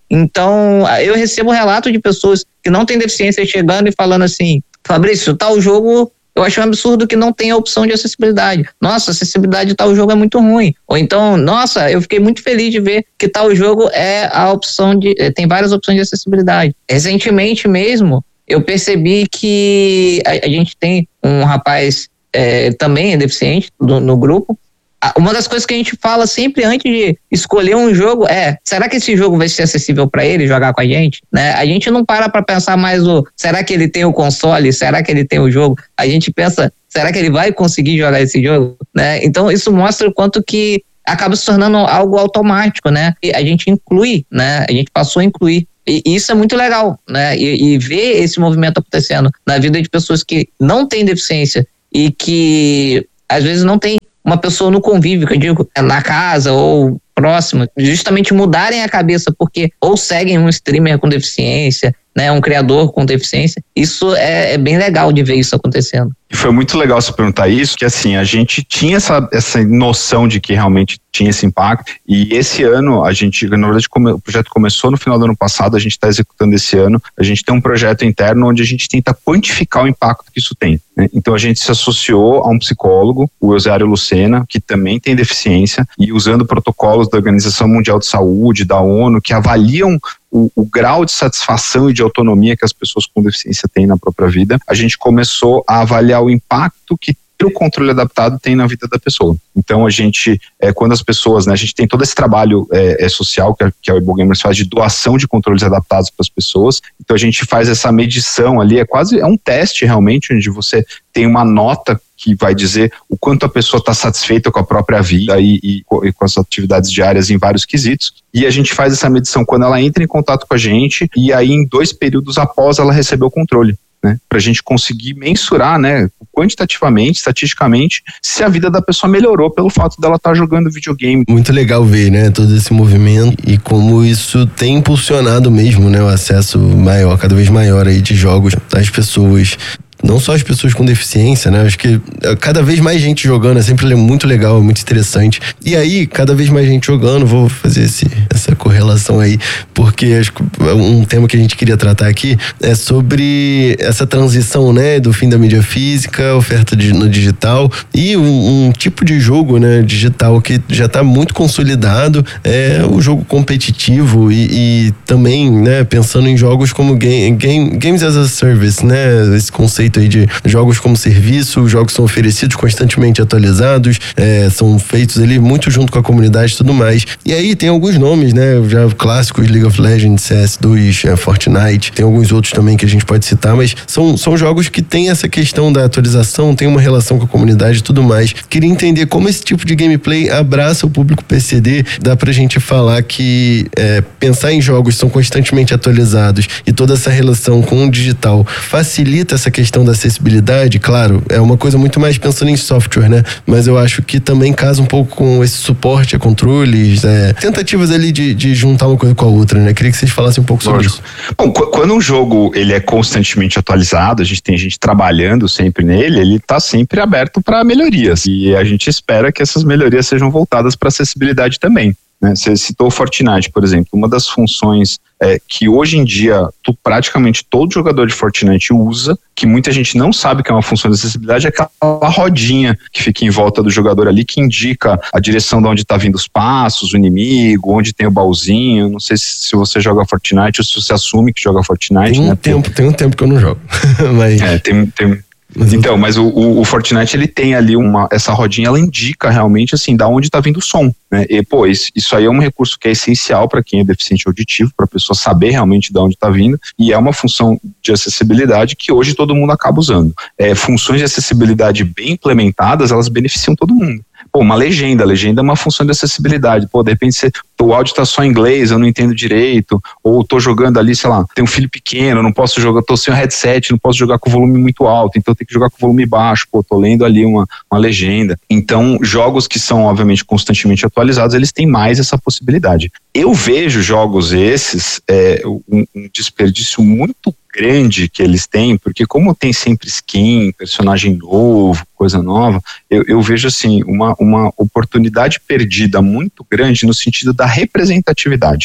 E: Então, eu recebo relato de pessoas que não têm deficiência chegando e falando assim: Fabrício, tal jogo eu acho um absurdo que não tem a opção de acessibilidade. Nossa, a acessibilidade de tal jogo é muito ruim. Ou então, nossa, eu fiquei muito feliz de ver que tal jogo é a opção de... tem várias opções de acessibilidade. Recentemente mesmo, eu percebi que a, a gente tem um rapaz é, também é deficiente no, no grupo. Uma das coisas que a gente fala sempre antes de escolher um jogo é: será que esse jogo vai ser acessível para ele jogar com a gente? Né? A gente não para para pensar mais o será que ele tem o console, será que ele tem o jogo? A gente pensa, será que ele vai conseguir jogar esse jogo? Né? Então isso mostra o quanto que acaba se tornando algo automático, né? E a gente inclui, né? A gente passou a incluir. E isso é muito legal, né? E, e ver esse movimento acontecendo na vida de pessoas que não têm deficiência e que às vezes não tem uma pessoa no convívio, que eu digo, na casa ou próximo, justamente mudarem a cabeça, porque ou seguem um streamer com deficiência, né, um criador com deficiência. Isso é, é bem legal de ver isso acontecendo.
F: E foi muito legal você perguntar isso, que assim, a gente tinha essa, essa noção de que realmente tinha esse impacto, e esse ano a gente, na verdade, come, o projeto começou no final do ano passado, a gente está executando esse ano, a gente tem um projeto interno onde a gente tenta quantificar o impacto que isso tem, né? Então a gente se associou a um psicólogo, o Eusário Lucena, que também tem deficiência, e usando protocolos da Organização Mundial de Saúde, da ONU, que avaliam O, o grau de satisfação e de autonomia que as pessoas com deficiência têm na própria vida, a gente começou a avaliar o impacto que o controle adaptado tem na vida da pessoa. Então a gente, é, quando as pessoas, né, a gente tem todo esse trabalho é, é social que a, que a Webull Gamers faz de doação de controles adaptados para as pessoas, então a gente faz essa medição ali, é quase, é um teste realmente, onde você tem uma nota que vai dizer o quanto a pessoa está satisfeita com a própria vida e, e, e com as atividades diárias em vários quesitos. E a gente faz essa medição quando ela entra em contato com a gente e aí em dois períodos após ela receber o controle, né? Para a gente conseguir mensurar, né, quantitativamente, estatisticamente, se a vida da pessoa melhorou pelo fato dela estar tá jogando videogame.
B: Muito legal ver, né, todo esse movimento e como isso tem impulsionado mesmo, né, o acesso maior, cada vez maior aí de jogos das pessoas. Não só as pessoas com deficiência, né? Acho que cada vez mais gente jogando é sempre muito legal, muito interessante. E aí, cada vez mais gente jogando, vou fazer esse, essa correlação aí, porque acho que um tema que a gente queria tratar aqui é sobre essa transição, né? Do fim da mídia física, oferta de, no digital e um, um tipo de jogo, né? Digital que já está muito consolidado, é o jogo competitivo e, e também, né? Pensando em jogos como game, game, Games as a Service, né? Esse conceito aí de jogos como serviço, os jogos são oferecidos constantemente atualizados, é, são feitos ali muito junto com a comunidade e tudo mais. E aí tem alguns nomes, né, já clássicos, League of Legends, C S dois, é, Fortnite, tem alguns outros também que a gente pode citar, mas são, são jogos que tem essa questão da atualização, tem uma relação com a comunidade e tudo mais. Queria entender como esse tipo de gameplay abraça o público P C D, dá pra gente falar que é, pensar em jogos que são constantemente atualizados e toda essa relação com o digital facilita essa questão da acessibilidade. Claro, é uma coisa muito mais pensando em software, né? Mas eu acho que também casa um pouco com esse suporte a controles, é, tentativas ali de, de juntar uma coisa com a outra, né? Queria que vocês falassem um pouco sobre
F: Lógico.
B: isso.
F: Bom, quando um jogo ele é constantemente atualizado, a gente tem gente trabalhando sempre nele, ele está sempre aberto para melhorias e a gente espera que essas melhorias sejam voltadas para acessibilidade também, né? Você citou o Fortnite, por exemplo, uma das funções é, que hoje em dia tu, praticamente todo jogador de Fortnite usa, que muita gente não sabe que é uma função de acessibilidade, é aquela rodinha que fica em volta do jogador ali, que indica a direção de onde está vindo os passos, o inimigo, onde tem o baúzinho. Não sei se, se você joga Fortnite ou se você assume que joga Fortnite.
B: Tem um
F: né?
B: tempo, tem um tempo que eu não jogo. Mas...
F: É, tem... tem Mas então, eu... mas o, o, o Fortnite, ele tem ali uma, essa rodinha, ela indica realmente, assim, da onde tá vindo o som, né? E, pô, isso, isso aí é um recurso que é essencial para quem é deficiente auditivo, para a pessoa saber realmente de onde tá vindo, e é uma função de acessibilidade que hoje todo mundo acaba usando. É, funções de acessibilidade bem implementadas, elas beneficiam todo mundo. Pô, uma legenda, a legenda é uma função de acessibilidade. Pô, de repente você, o áudio tá só em inglês, eu não entendo direito, ou tô jogando ali, sei lá, tem um filho pequeno, não posso jogar, tô sem o headset, não posso jogar com o volume muito alto, então tem que jogar com o volume baixo, pô, tô lendo ali uma, uma legenda. Então, jogos que são, obviamente, constantemente atualizados, eles têm mais essa possibilidade. Eu vejo jogos esses, é, um, um desperdício muito grande que eles têm, porque como tem sempre skin, personagem novo, coisa nova, eu, eu vejo assim, uma, uma oportunidade perdida muito grande no sentido da representatividade. Não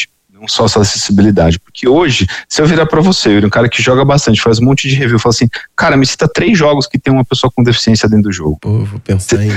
F: não só essa acessibilidade. Porque hoje, se eu virar pra você, eu um cara que joga bastante, faz um monte de review, fala assim, cara, me cita três jogos que tem uma pessoa com deficiência dentro do jogo.
B: Pô, vou pensar
F: cê,
B: em...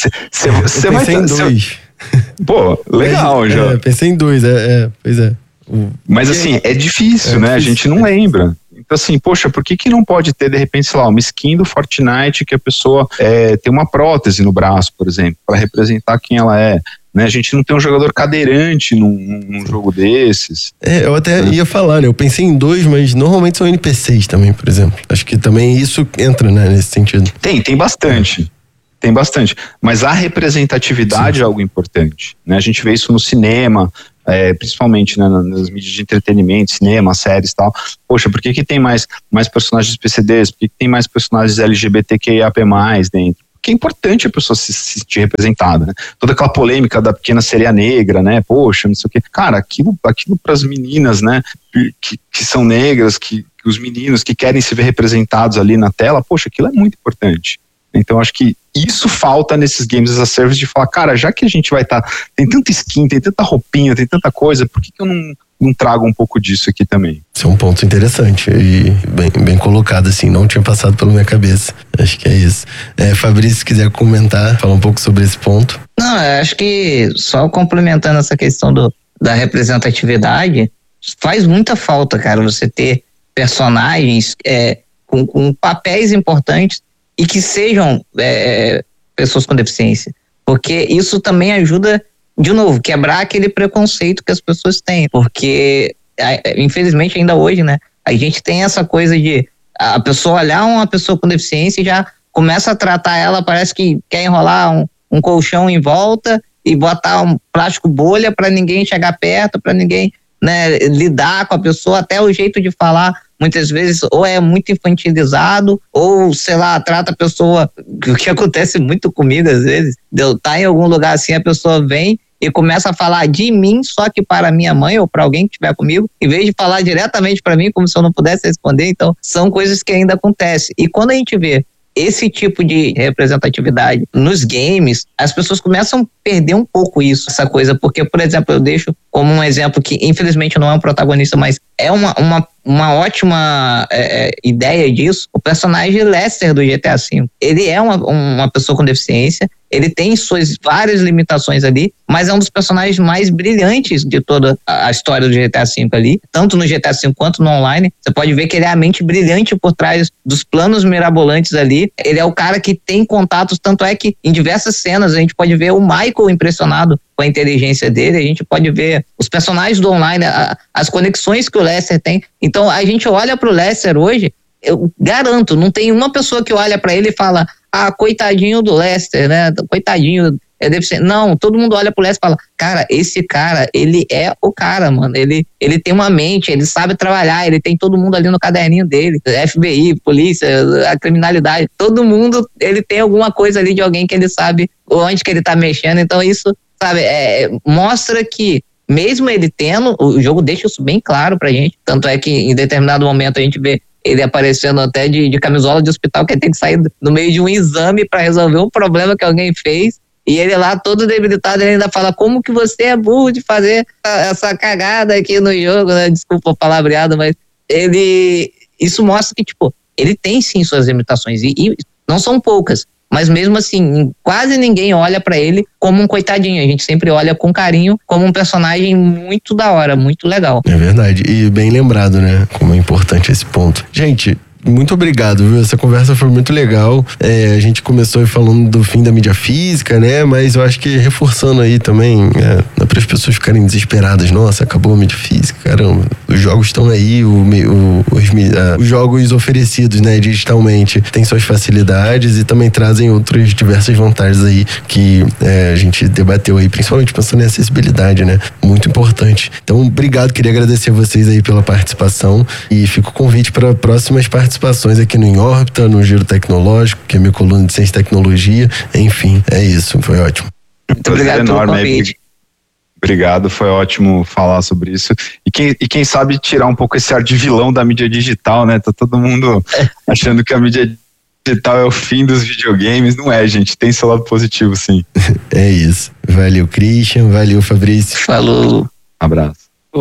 F: Você vai
B: pensei em dois.
F: Cê... Pô, legal,
B: Mas,
F: já.
B: É, pensei em dois, é, é pois é. O...
F: Mas assim, é difícil, é né? Difícil, a gente não é lembra. Então assim, poxa, por que que não pode ter, de repente, sei lá, uma skin do Fortnite que a pessoa é, tem uma prótese no braço, por exemplo, para representar quem ela é? Né? A gente não tem um jogador cadeirante num, num jogo desses.
B: É, eu até né? ia falar, né? Eu pensei em dois, mas normalmente são N P Cs também, por exemplo. Acho que também isso entra, né, nesse sentido.
F: Tem, tem bastante. Tem bastante. Mas a representatividade Sim. é algo importante. Né? A gente vê isso no cinema, é, principalmente né, nas mídias de entretenimento, cinema, séries e tal. Poxa, por que que tem mais, mais personagens P C Ds? Por que que tem mais personagens L G B T Q I A P mais dentro? Porque é importante a pessoa se sentir representada, né? Toda aquela polêmica da pequena sereia negra, né? Poxa, não sei o quê. Cara, aquilo, aquilo para as meninas, né? Que, que são negras, que, que os meninos que querem se ver representados ali na tela, poxa, aquilo é muito importante. Então, acho que isso falta nesses games as a service de falar, cara, já que a gente vai estar, tá, tem tanta skin, tem tanta roupinha, tem tanta coisa, por que que eu não, não trago um pouco disso aqui também?
B: Isso é um ponto interessante e bem, bem colocado, assim, não tinha passado pela minha cabeça. Acho que é isso. É, Fabrício, se quiser comentar, falar um pouco sobre esse ponto.
E: Não, eu acho que só complementando essa questão do, da representatividade, faz muita falta, cara, você ter personagens é, com, com papéis importantes e que sejam é, pessoas com deficiência, porque isso também ajuda, de novo, quebrar aquele preconceito que as pessoas têm, porque infelizmente ainda hoje, né, a gente tem essa coisa de a pessoa olhar uma pessoa com deficiência e já começa a tratar ela, parece que quer enrolar um, um colchão em volta e botar um plástico bolha para ninguém chegar perto, para ninguém, né, lidar com a pessoa, até o jeito de falar muitas vezes ou é muito infantilizado ou, sei lá, trata a pessoa, o que acontece muito comigo às vezes, de eu estar em algum lugar assim, a pessoa vem e começa a falar de mim, só que para minha mãe ou para alguém que estiver comigo, em vez de falar diretamente para mim, como se eu não pudesse responder. Então, são coisas que ainda acontecem. E quando a gente vê esse tipo de representatividade nos games, as pessoas começam a perder um pouco isso, essa coisa, porque, por exemplo, eu deixo como um exemplo que, infelizmente, não é um protagonista, mas é uma, uma, uma ótima é, ideia disso, o personagem Lester do G T A cinco. Ele é uma, uma pessoa com deficiência, ele tem suas várias limitações ali, mas é um dos personagens mais brilhantes de toda a história do G T A cinco ali, tanto no G T A cinco quanto no online. Você pode ver que ele é a mente brilhante por trás dos planos mirabolantes ali. Ele é o cara que tem contatos, tanto é que em diversas cenas a gente pode ver o Michael impressionado com a inteligência dele, a gente pode ver os personagens do online, a, as conexões que o Lester tem. Então a gente olha pro Lester hoje, eu garanto, não tem uma pessoa que olha para ele e fala, ah, coitadinho do Lester, né, coitadinho, é deficiente. Não, todo mundo olha pro Lester e fala, cara, esse cara, ele é o cara, mano, ele, ele tem uma mente, ele sabe trabalhar, ele tem todo mundo ali no caderninho dele, F B I, polícia, a criminalidade, todo mundo, ele tem alguma coisa ali de alguém que ele sabe onde que ele tá mexendo. Então isso, sabe, é, mostra que mesmo ele tendo, o jogo deixa isso bem claro pra gente, tanto é que em determinado momento a gente vê ele aparecendo até de, de camisola de hospital, que ele tem que sair no meio de um exame para resolver um problema que alguém fez, e ele lá todo debilitado, ele ainda fala, como que você é burro de fazer essa cagada aqui no jogo, né? Desculpa o palavreado, mas ele, isso mostra que, tipo, ele tem sim suas limitações, e, e não são poucas, mas mesmo assim, quase ninguém olha pra ele como um coitadinho. A gente sempre olha com carinho como um personagem muito da hora, muito legal.
B: É verdade. E bem lembrado, né? Como é importante esse ponto. Gente, muito obrigado, viu? Essa conversa foi muito legal. É, a gente começou falando do fim da mídia física, né? Mas eu acho que reforçando aí também, é, não é para as pessoas ficarem desesperadas. Nossa, acabou a mídia física, caramba. Os jogos estão aí, o, o, os, uh, os jogos oferecidos, né, digitalmente, têm suas facilidades e também trazem outras diversas vantagens aí que é, a gente debateu aí, principalmente pensando em acessibilidade, né? Muito importante. Então, obrigado, queria agradecer a vocês aí pela participação e fica o convite para próximas participações participações aqui no Em Órbita, no Giro Tecnológico, que é minha coluna de Ciência e Tecnologia. Enfim, é isso, foi ótimo.
E: Muito obrigado pelo convite.
F: Obrigado, foi ótimo falar sobre isso. E quem, e quem sabe tirar um pouco esse ar de vilão da mídia digital, né? Tá todo mundo achando que a mídia digital é o fim dos videogames. Não é, gente, tem seu lado positivo, sim.
B: É isso. Valeu, Christian, valeu, Fabrício.
E: Falou.
F: Abraço.
G: Pô,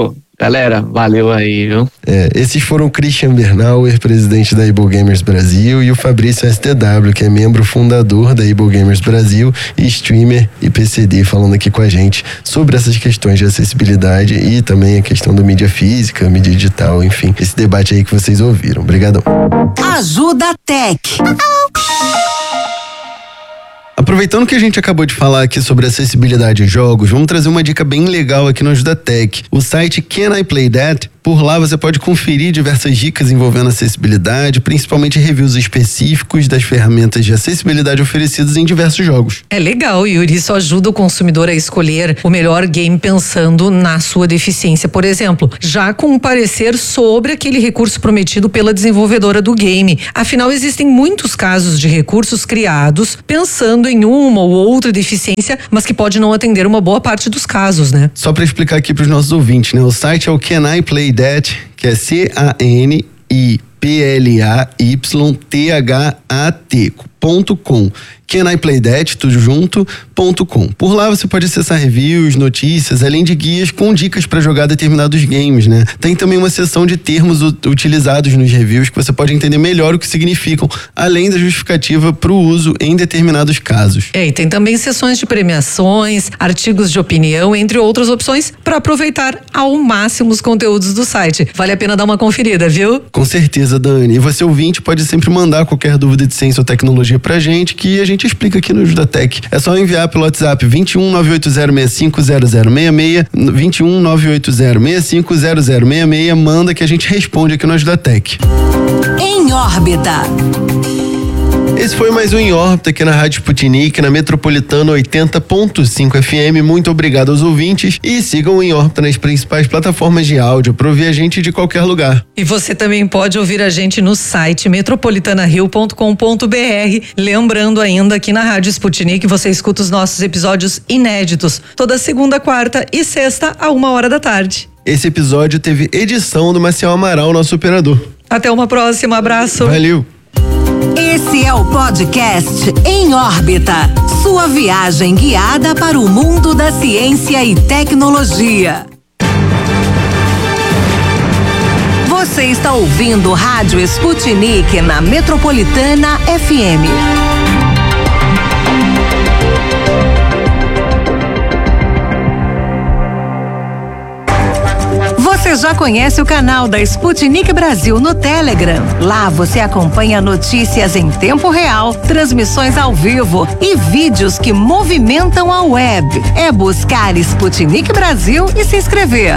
G: Galera, valeu aí, viu?
B: É, esses foram o Christian Bernauer, presidente da Able Gamers Brasil, e o Fabrício S T W, que é membro fundador da Able Gamers Brasil e streamer e P C D, falando aqui com a gente sobre essas questões de acessibilidade e também a questão da mídia física, mídia digital, enfim, esse debate aí que vocês ouviram. Obrigadão.
D: Ajuda Tech.
B: Aproveitando que a gente acabou de falar aqui sobre acessibilidade em jogos, vamos trazer uma dica bem legal aqui no Ajuda Tech. O site Can I Play That? Por lá você pode conferir diversas dicas envolvendo acessibilidade, principalmente reviews específicos das ferramentas de acessibilidade oferecidas em diversos jogos.
C: É legal, Yuri. Isso ajuda o consumidor a escolher o melhor game pensando na sua deficiência, por exemplo, já com um parecer sobre aquele recurso prometido pela desenvolvedora do game. Afinal, existem muitos casos de recursos criados pensando em uma ou outra deficiência, mas que pode não atender uma boa parte dos casos, né?
B: Só para explicar aqui para os nossos ouvintes, né? O site é o Can I Play That, que é C A N I P L A Y T H A T ponto com. Can I Play That, tudo junto, ponto com. Por lá você pode acessar reviews, notícias, além de guias com dicas para jogar determinados games, né? Tem também uma seção de termos utilizados nos reviews que você pode entender melhor o que significam, além da justificativa para o uso em determinados casos.
C: É, e tem também sessões de premiações, artigos de opinião, entre outras opções, para aproveitar ao máximo os conteúdos do site. Vale a pena dar uma conferida, viu?
B: Com certeza, Dani. E você, ouvinte, pode sempre mandar qualquer dúvida de ciência ou tecnologia pra gente, que a gente explica aqui no Ajuda Tech. É só enviar pelo WhatsApp vinte e um, nove oito zero, seis cinco zero zero seis seis, vinte e um, nove oito zero, seis cinco zero zero seis seis, manda que a gente responde aqui no Ajuda Tech.
D: Em órbita.
B: Esse foi mais um Em Órbita aqui na Rádio Sputnik, na Metropolitana oitenta ponto cinco F M. Muito obrigado aos ouvintes e sigam o Em Órbita nas principais plataformas de áudio para ouvir a gente de qualquer lugar.
C: E você também pode ouvir a gente no site metropolitana rio ponto com ponto b r. Lembrando ainda que na Rádio Sputnik você escuta os nossos episódios inéditos toda segunda, quarta e sexta a uma hora da tarde.
B: Esse episódio teve edição do Maciel Amaral, nosso operador.
C: Até uma próxima, abraço.
B: Valeu.
D: Esse é o podcast Em Órbita, sua viagem guiada para o mundo da ciência e tecnologia. Você está ouvindo Rádio Sputnik na Metropolitana F M. Você já conhece o canal da Sputnik Brasil no Telegram? Lá você acompanha notícias em tempo real, transmissões ao vivo e vídeos que movimentam a web. É buscar Sputnik Brasil e se inscrever.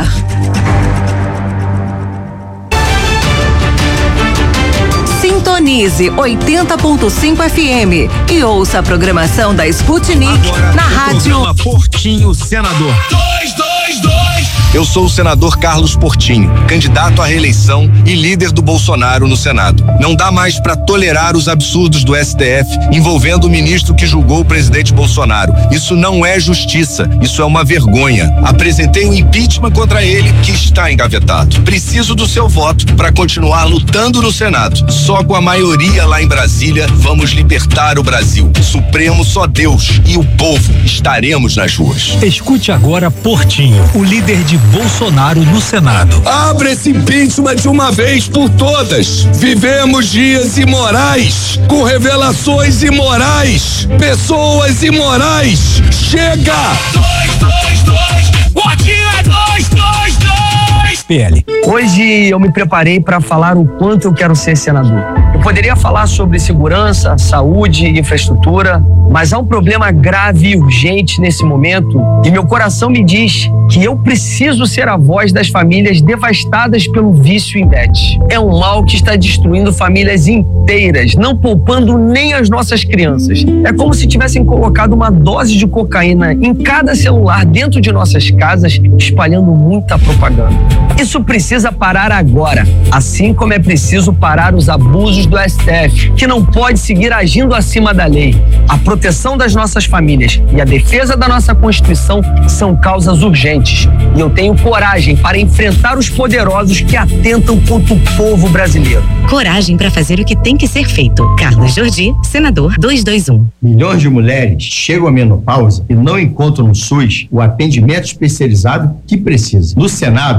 D: Sintonize oitenta ponto cinco F M e ouça a programação da Sputnik
H: agora,
D: na rádio
H: Portinho Senador. dois, dois, dois.
I: Eu sou o senador Carlos Portinho, candidato à reeleição e líder do Bolsonaro no Senado. Não dá mais para tolerar os absurdos do S T F envolvendo o ministro que julgou o presidente Bolsonaro. Isso não é justiça, isso é uma vergonha. Apresentei um impeachment contra ele que está engavetado. Preciso do seu voto para continuar lutando no Senado. Só com a maioria lá em Brasília vamos libertar o Brasil. Supremo só Deus e o povo estaremos nas ruas.
H: Escute agora Portinho, o líder de Bolsonaro no Senado.
I: Abre esse impeachment de uma vez por todas. Vivemos dias imorais, com revelações imorais, pessoas imorais. Chega!
H: dois, dois, dois. Portinho é dois, dois, dois. P L.
J: Hoje eu me preparei para falar o quanto eu quero ser senador. Eu poderia falar sobre segurança, saúde e infraestrutura, mas há um problema grave e urgente nesse momento e meu coração me diz que eu preciso ser a voz das famílias devastadas pelo vício em bet. É um mal que está destruindo famílias inteiras, não poupando nem as nossas crianças. É como se tivessem colocado uma dose de cocaína em cada celular dentro de nossas casas, espalhando muita propaganda. Isso precisa parar agora, assim como é preciso parar os abusos do S T F, que não pode seguir agindo acima da lei. A proteção das nossas famílias e a defesa da nossa Constituição são causas urgentes. E eu tenho coragem para enfrentar os poderosos que atentam contra o povo brasileiro.
K: Coragem para fazer o que tem que ser feito. Carlos Jordi, senador duzentos e vinte e um.
L: Milhões de mulheres chegam à menopausa e não encontram no SUS o atendimento especializado que precisam. No Senado, vou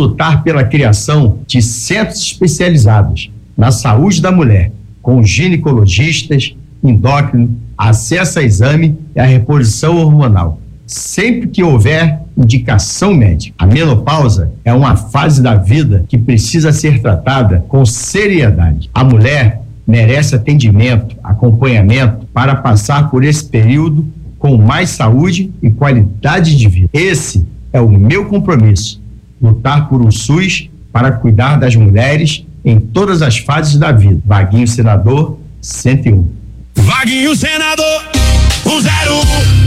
L: lutar pela criação de centros especializados na saúde da mulher, com ginecologistas, endócrino, acesso a exame e a reposição hormonal, sempre que houver indicação médica. A menopausa é uma fase da vida que precisa ser tratada com seriedade. A mulher merece atendimento, acompanhamento para passar por esse período com mais saúde e qualidade de vida. Esse é o meu compromisso, lutar por um SUS para cuidar das mulheres em todas as fases da vida. Vaguinho Senador, cento e um.
H: Vaguinho Senador, um zero um.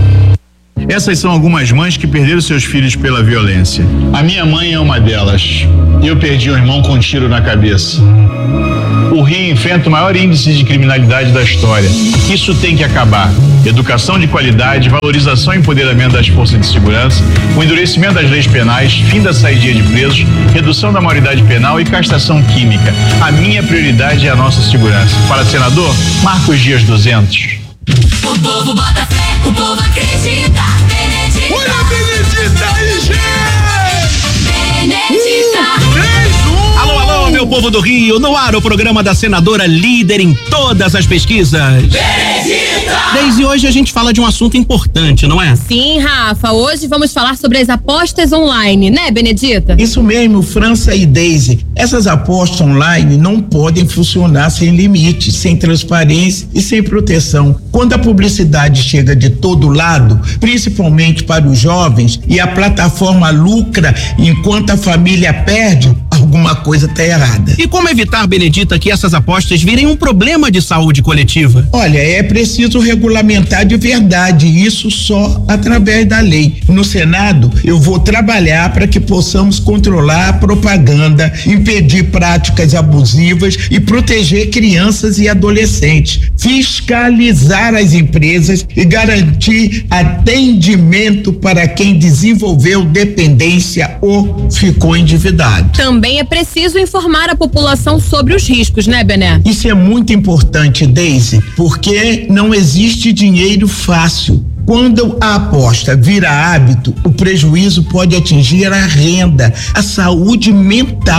M: Essas são algumas mães que perderam seus filhos pela violência. A minha mãe é uma delas. Eu perdi um irmão com um tiro na cabeça. O Rio enfrenta o maior índice de criminalidade da história. Isso tem que acabar. Educação de qualidade, valorização e empoderamento das forças de segurança, o endurecimento das leis penais, fim da saidia de presos, redução da maioridade penal e castração química. A minha prioridade é a nossa segurança. Para senador, Marcos Dias duzentos.
H: O povo bota fé, o povo acredita. Benedita. Olha a Benedita aí, gente! Benedita. três, um.
N: Alô, alô, meu povo do Rio, no ar o programa da senadora líder em todas as pesquisas.
H: Benedita!
N: Desde hoje a gente fala de um assunto importante, não é?
O: Sim, Rafa, hoje vamos falar sobre as apostas online, né, Benedita?
P: Isso mesmo, França e Daisy. Essas apostas online não podem funcionar sem limite, sem transparência e sem proteção. Quando a publicidade chega de todo lado, principalmente para os jovens, e a plataforma lucra enquanto a família perde, alguma coisa está errada.
N: E como evitar, Benedita, que essas apostas virem um problema de saúde coletiva?
P: Olha, é preciso regulamentar de verdade, isso só através da lei. No Senado, eu vou trabalhar para que possamos controlar a propaganda, impedir práticas abusivas e proteger crianças e adolescentes, fiscalizar as empresas e garantir atendimento para quem desenvolveu dependência ou ficou endividado.
O: Também é preciso informar a população sobre os riscos, né, Bené?
P: Isso é muito importante, Daisy, porque não existe dinheiro fácil. Quando a aposta vira hábito, o prejuízo pode atingir a renda, a saúde mental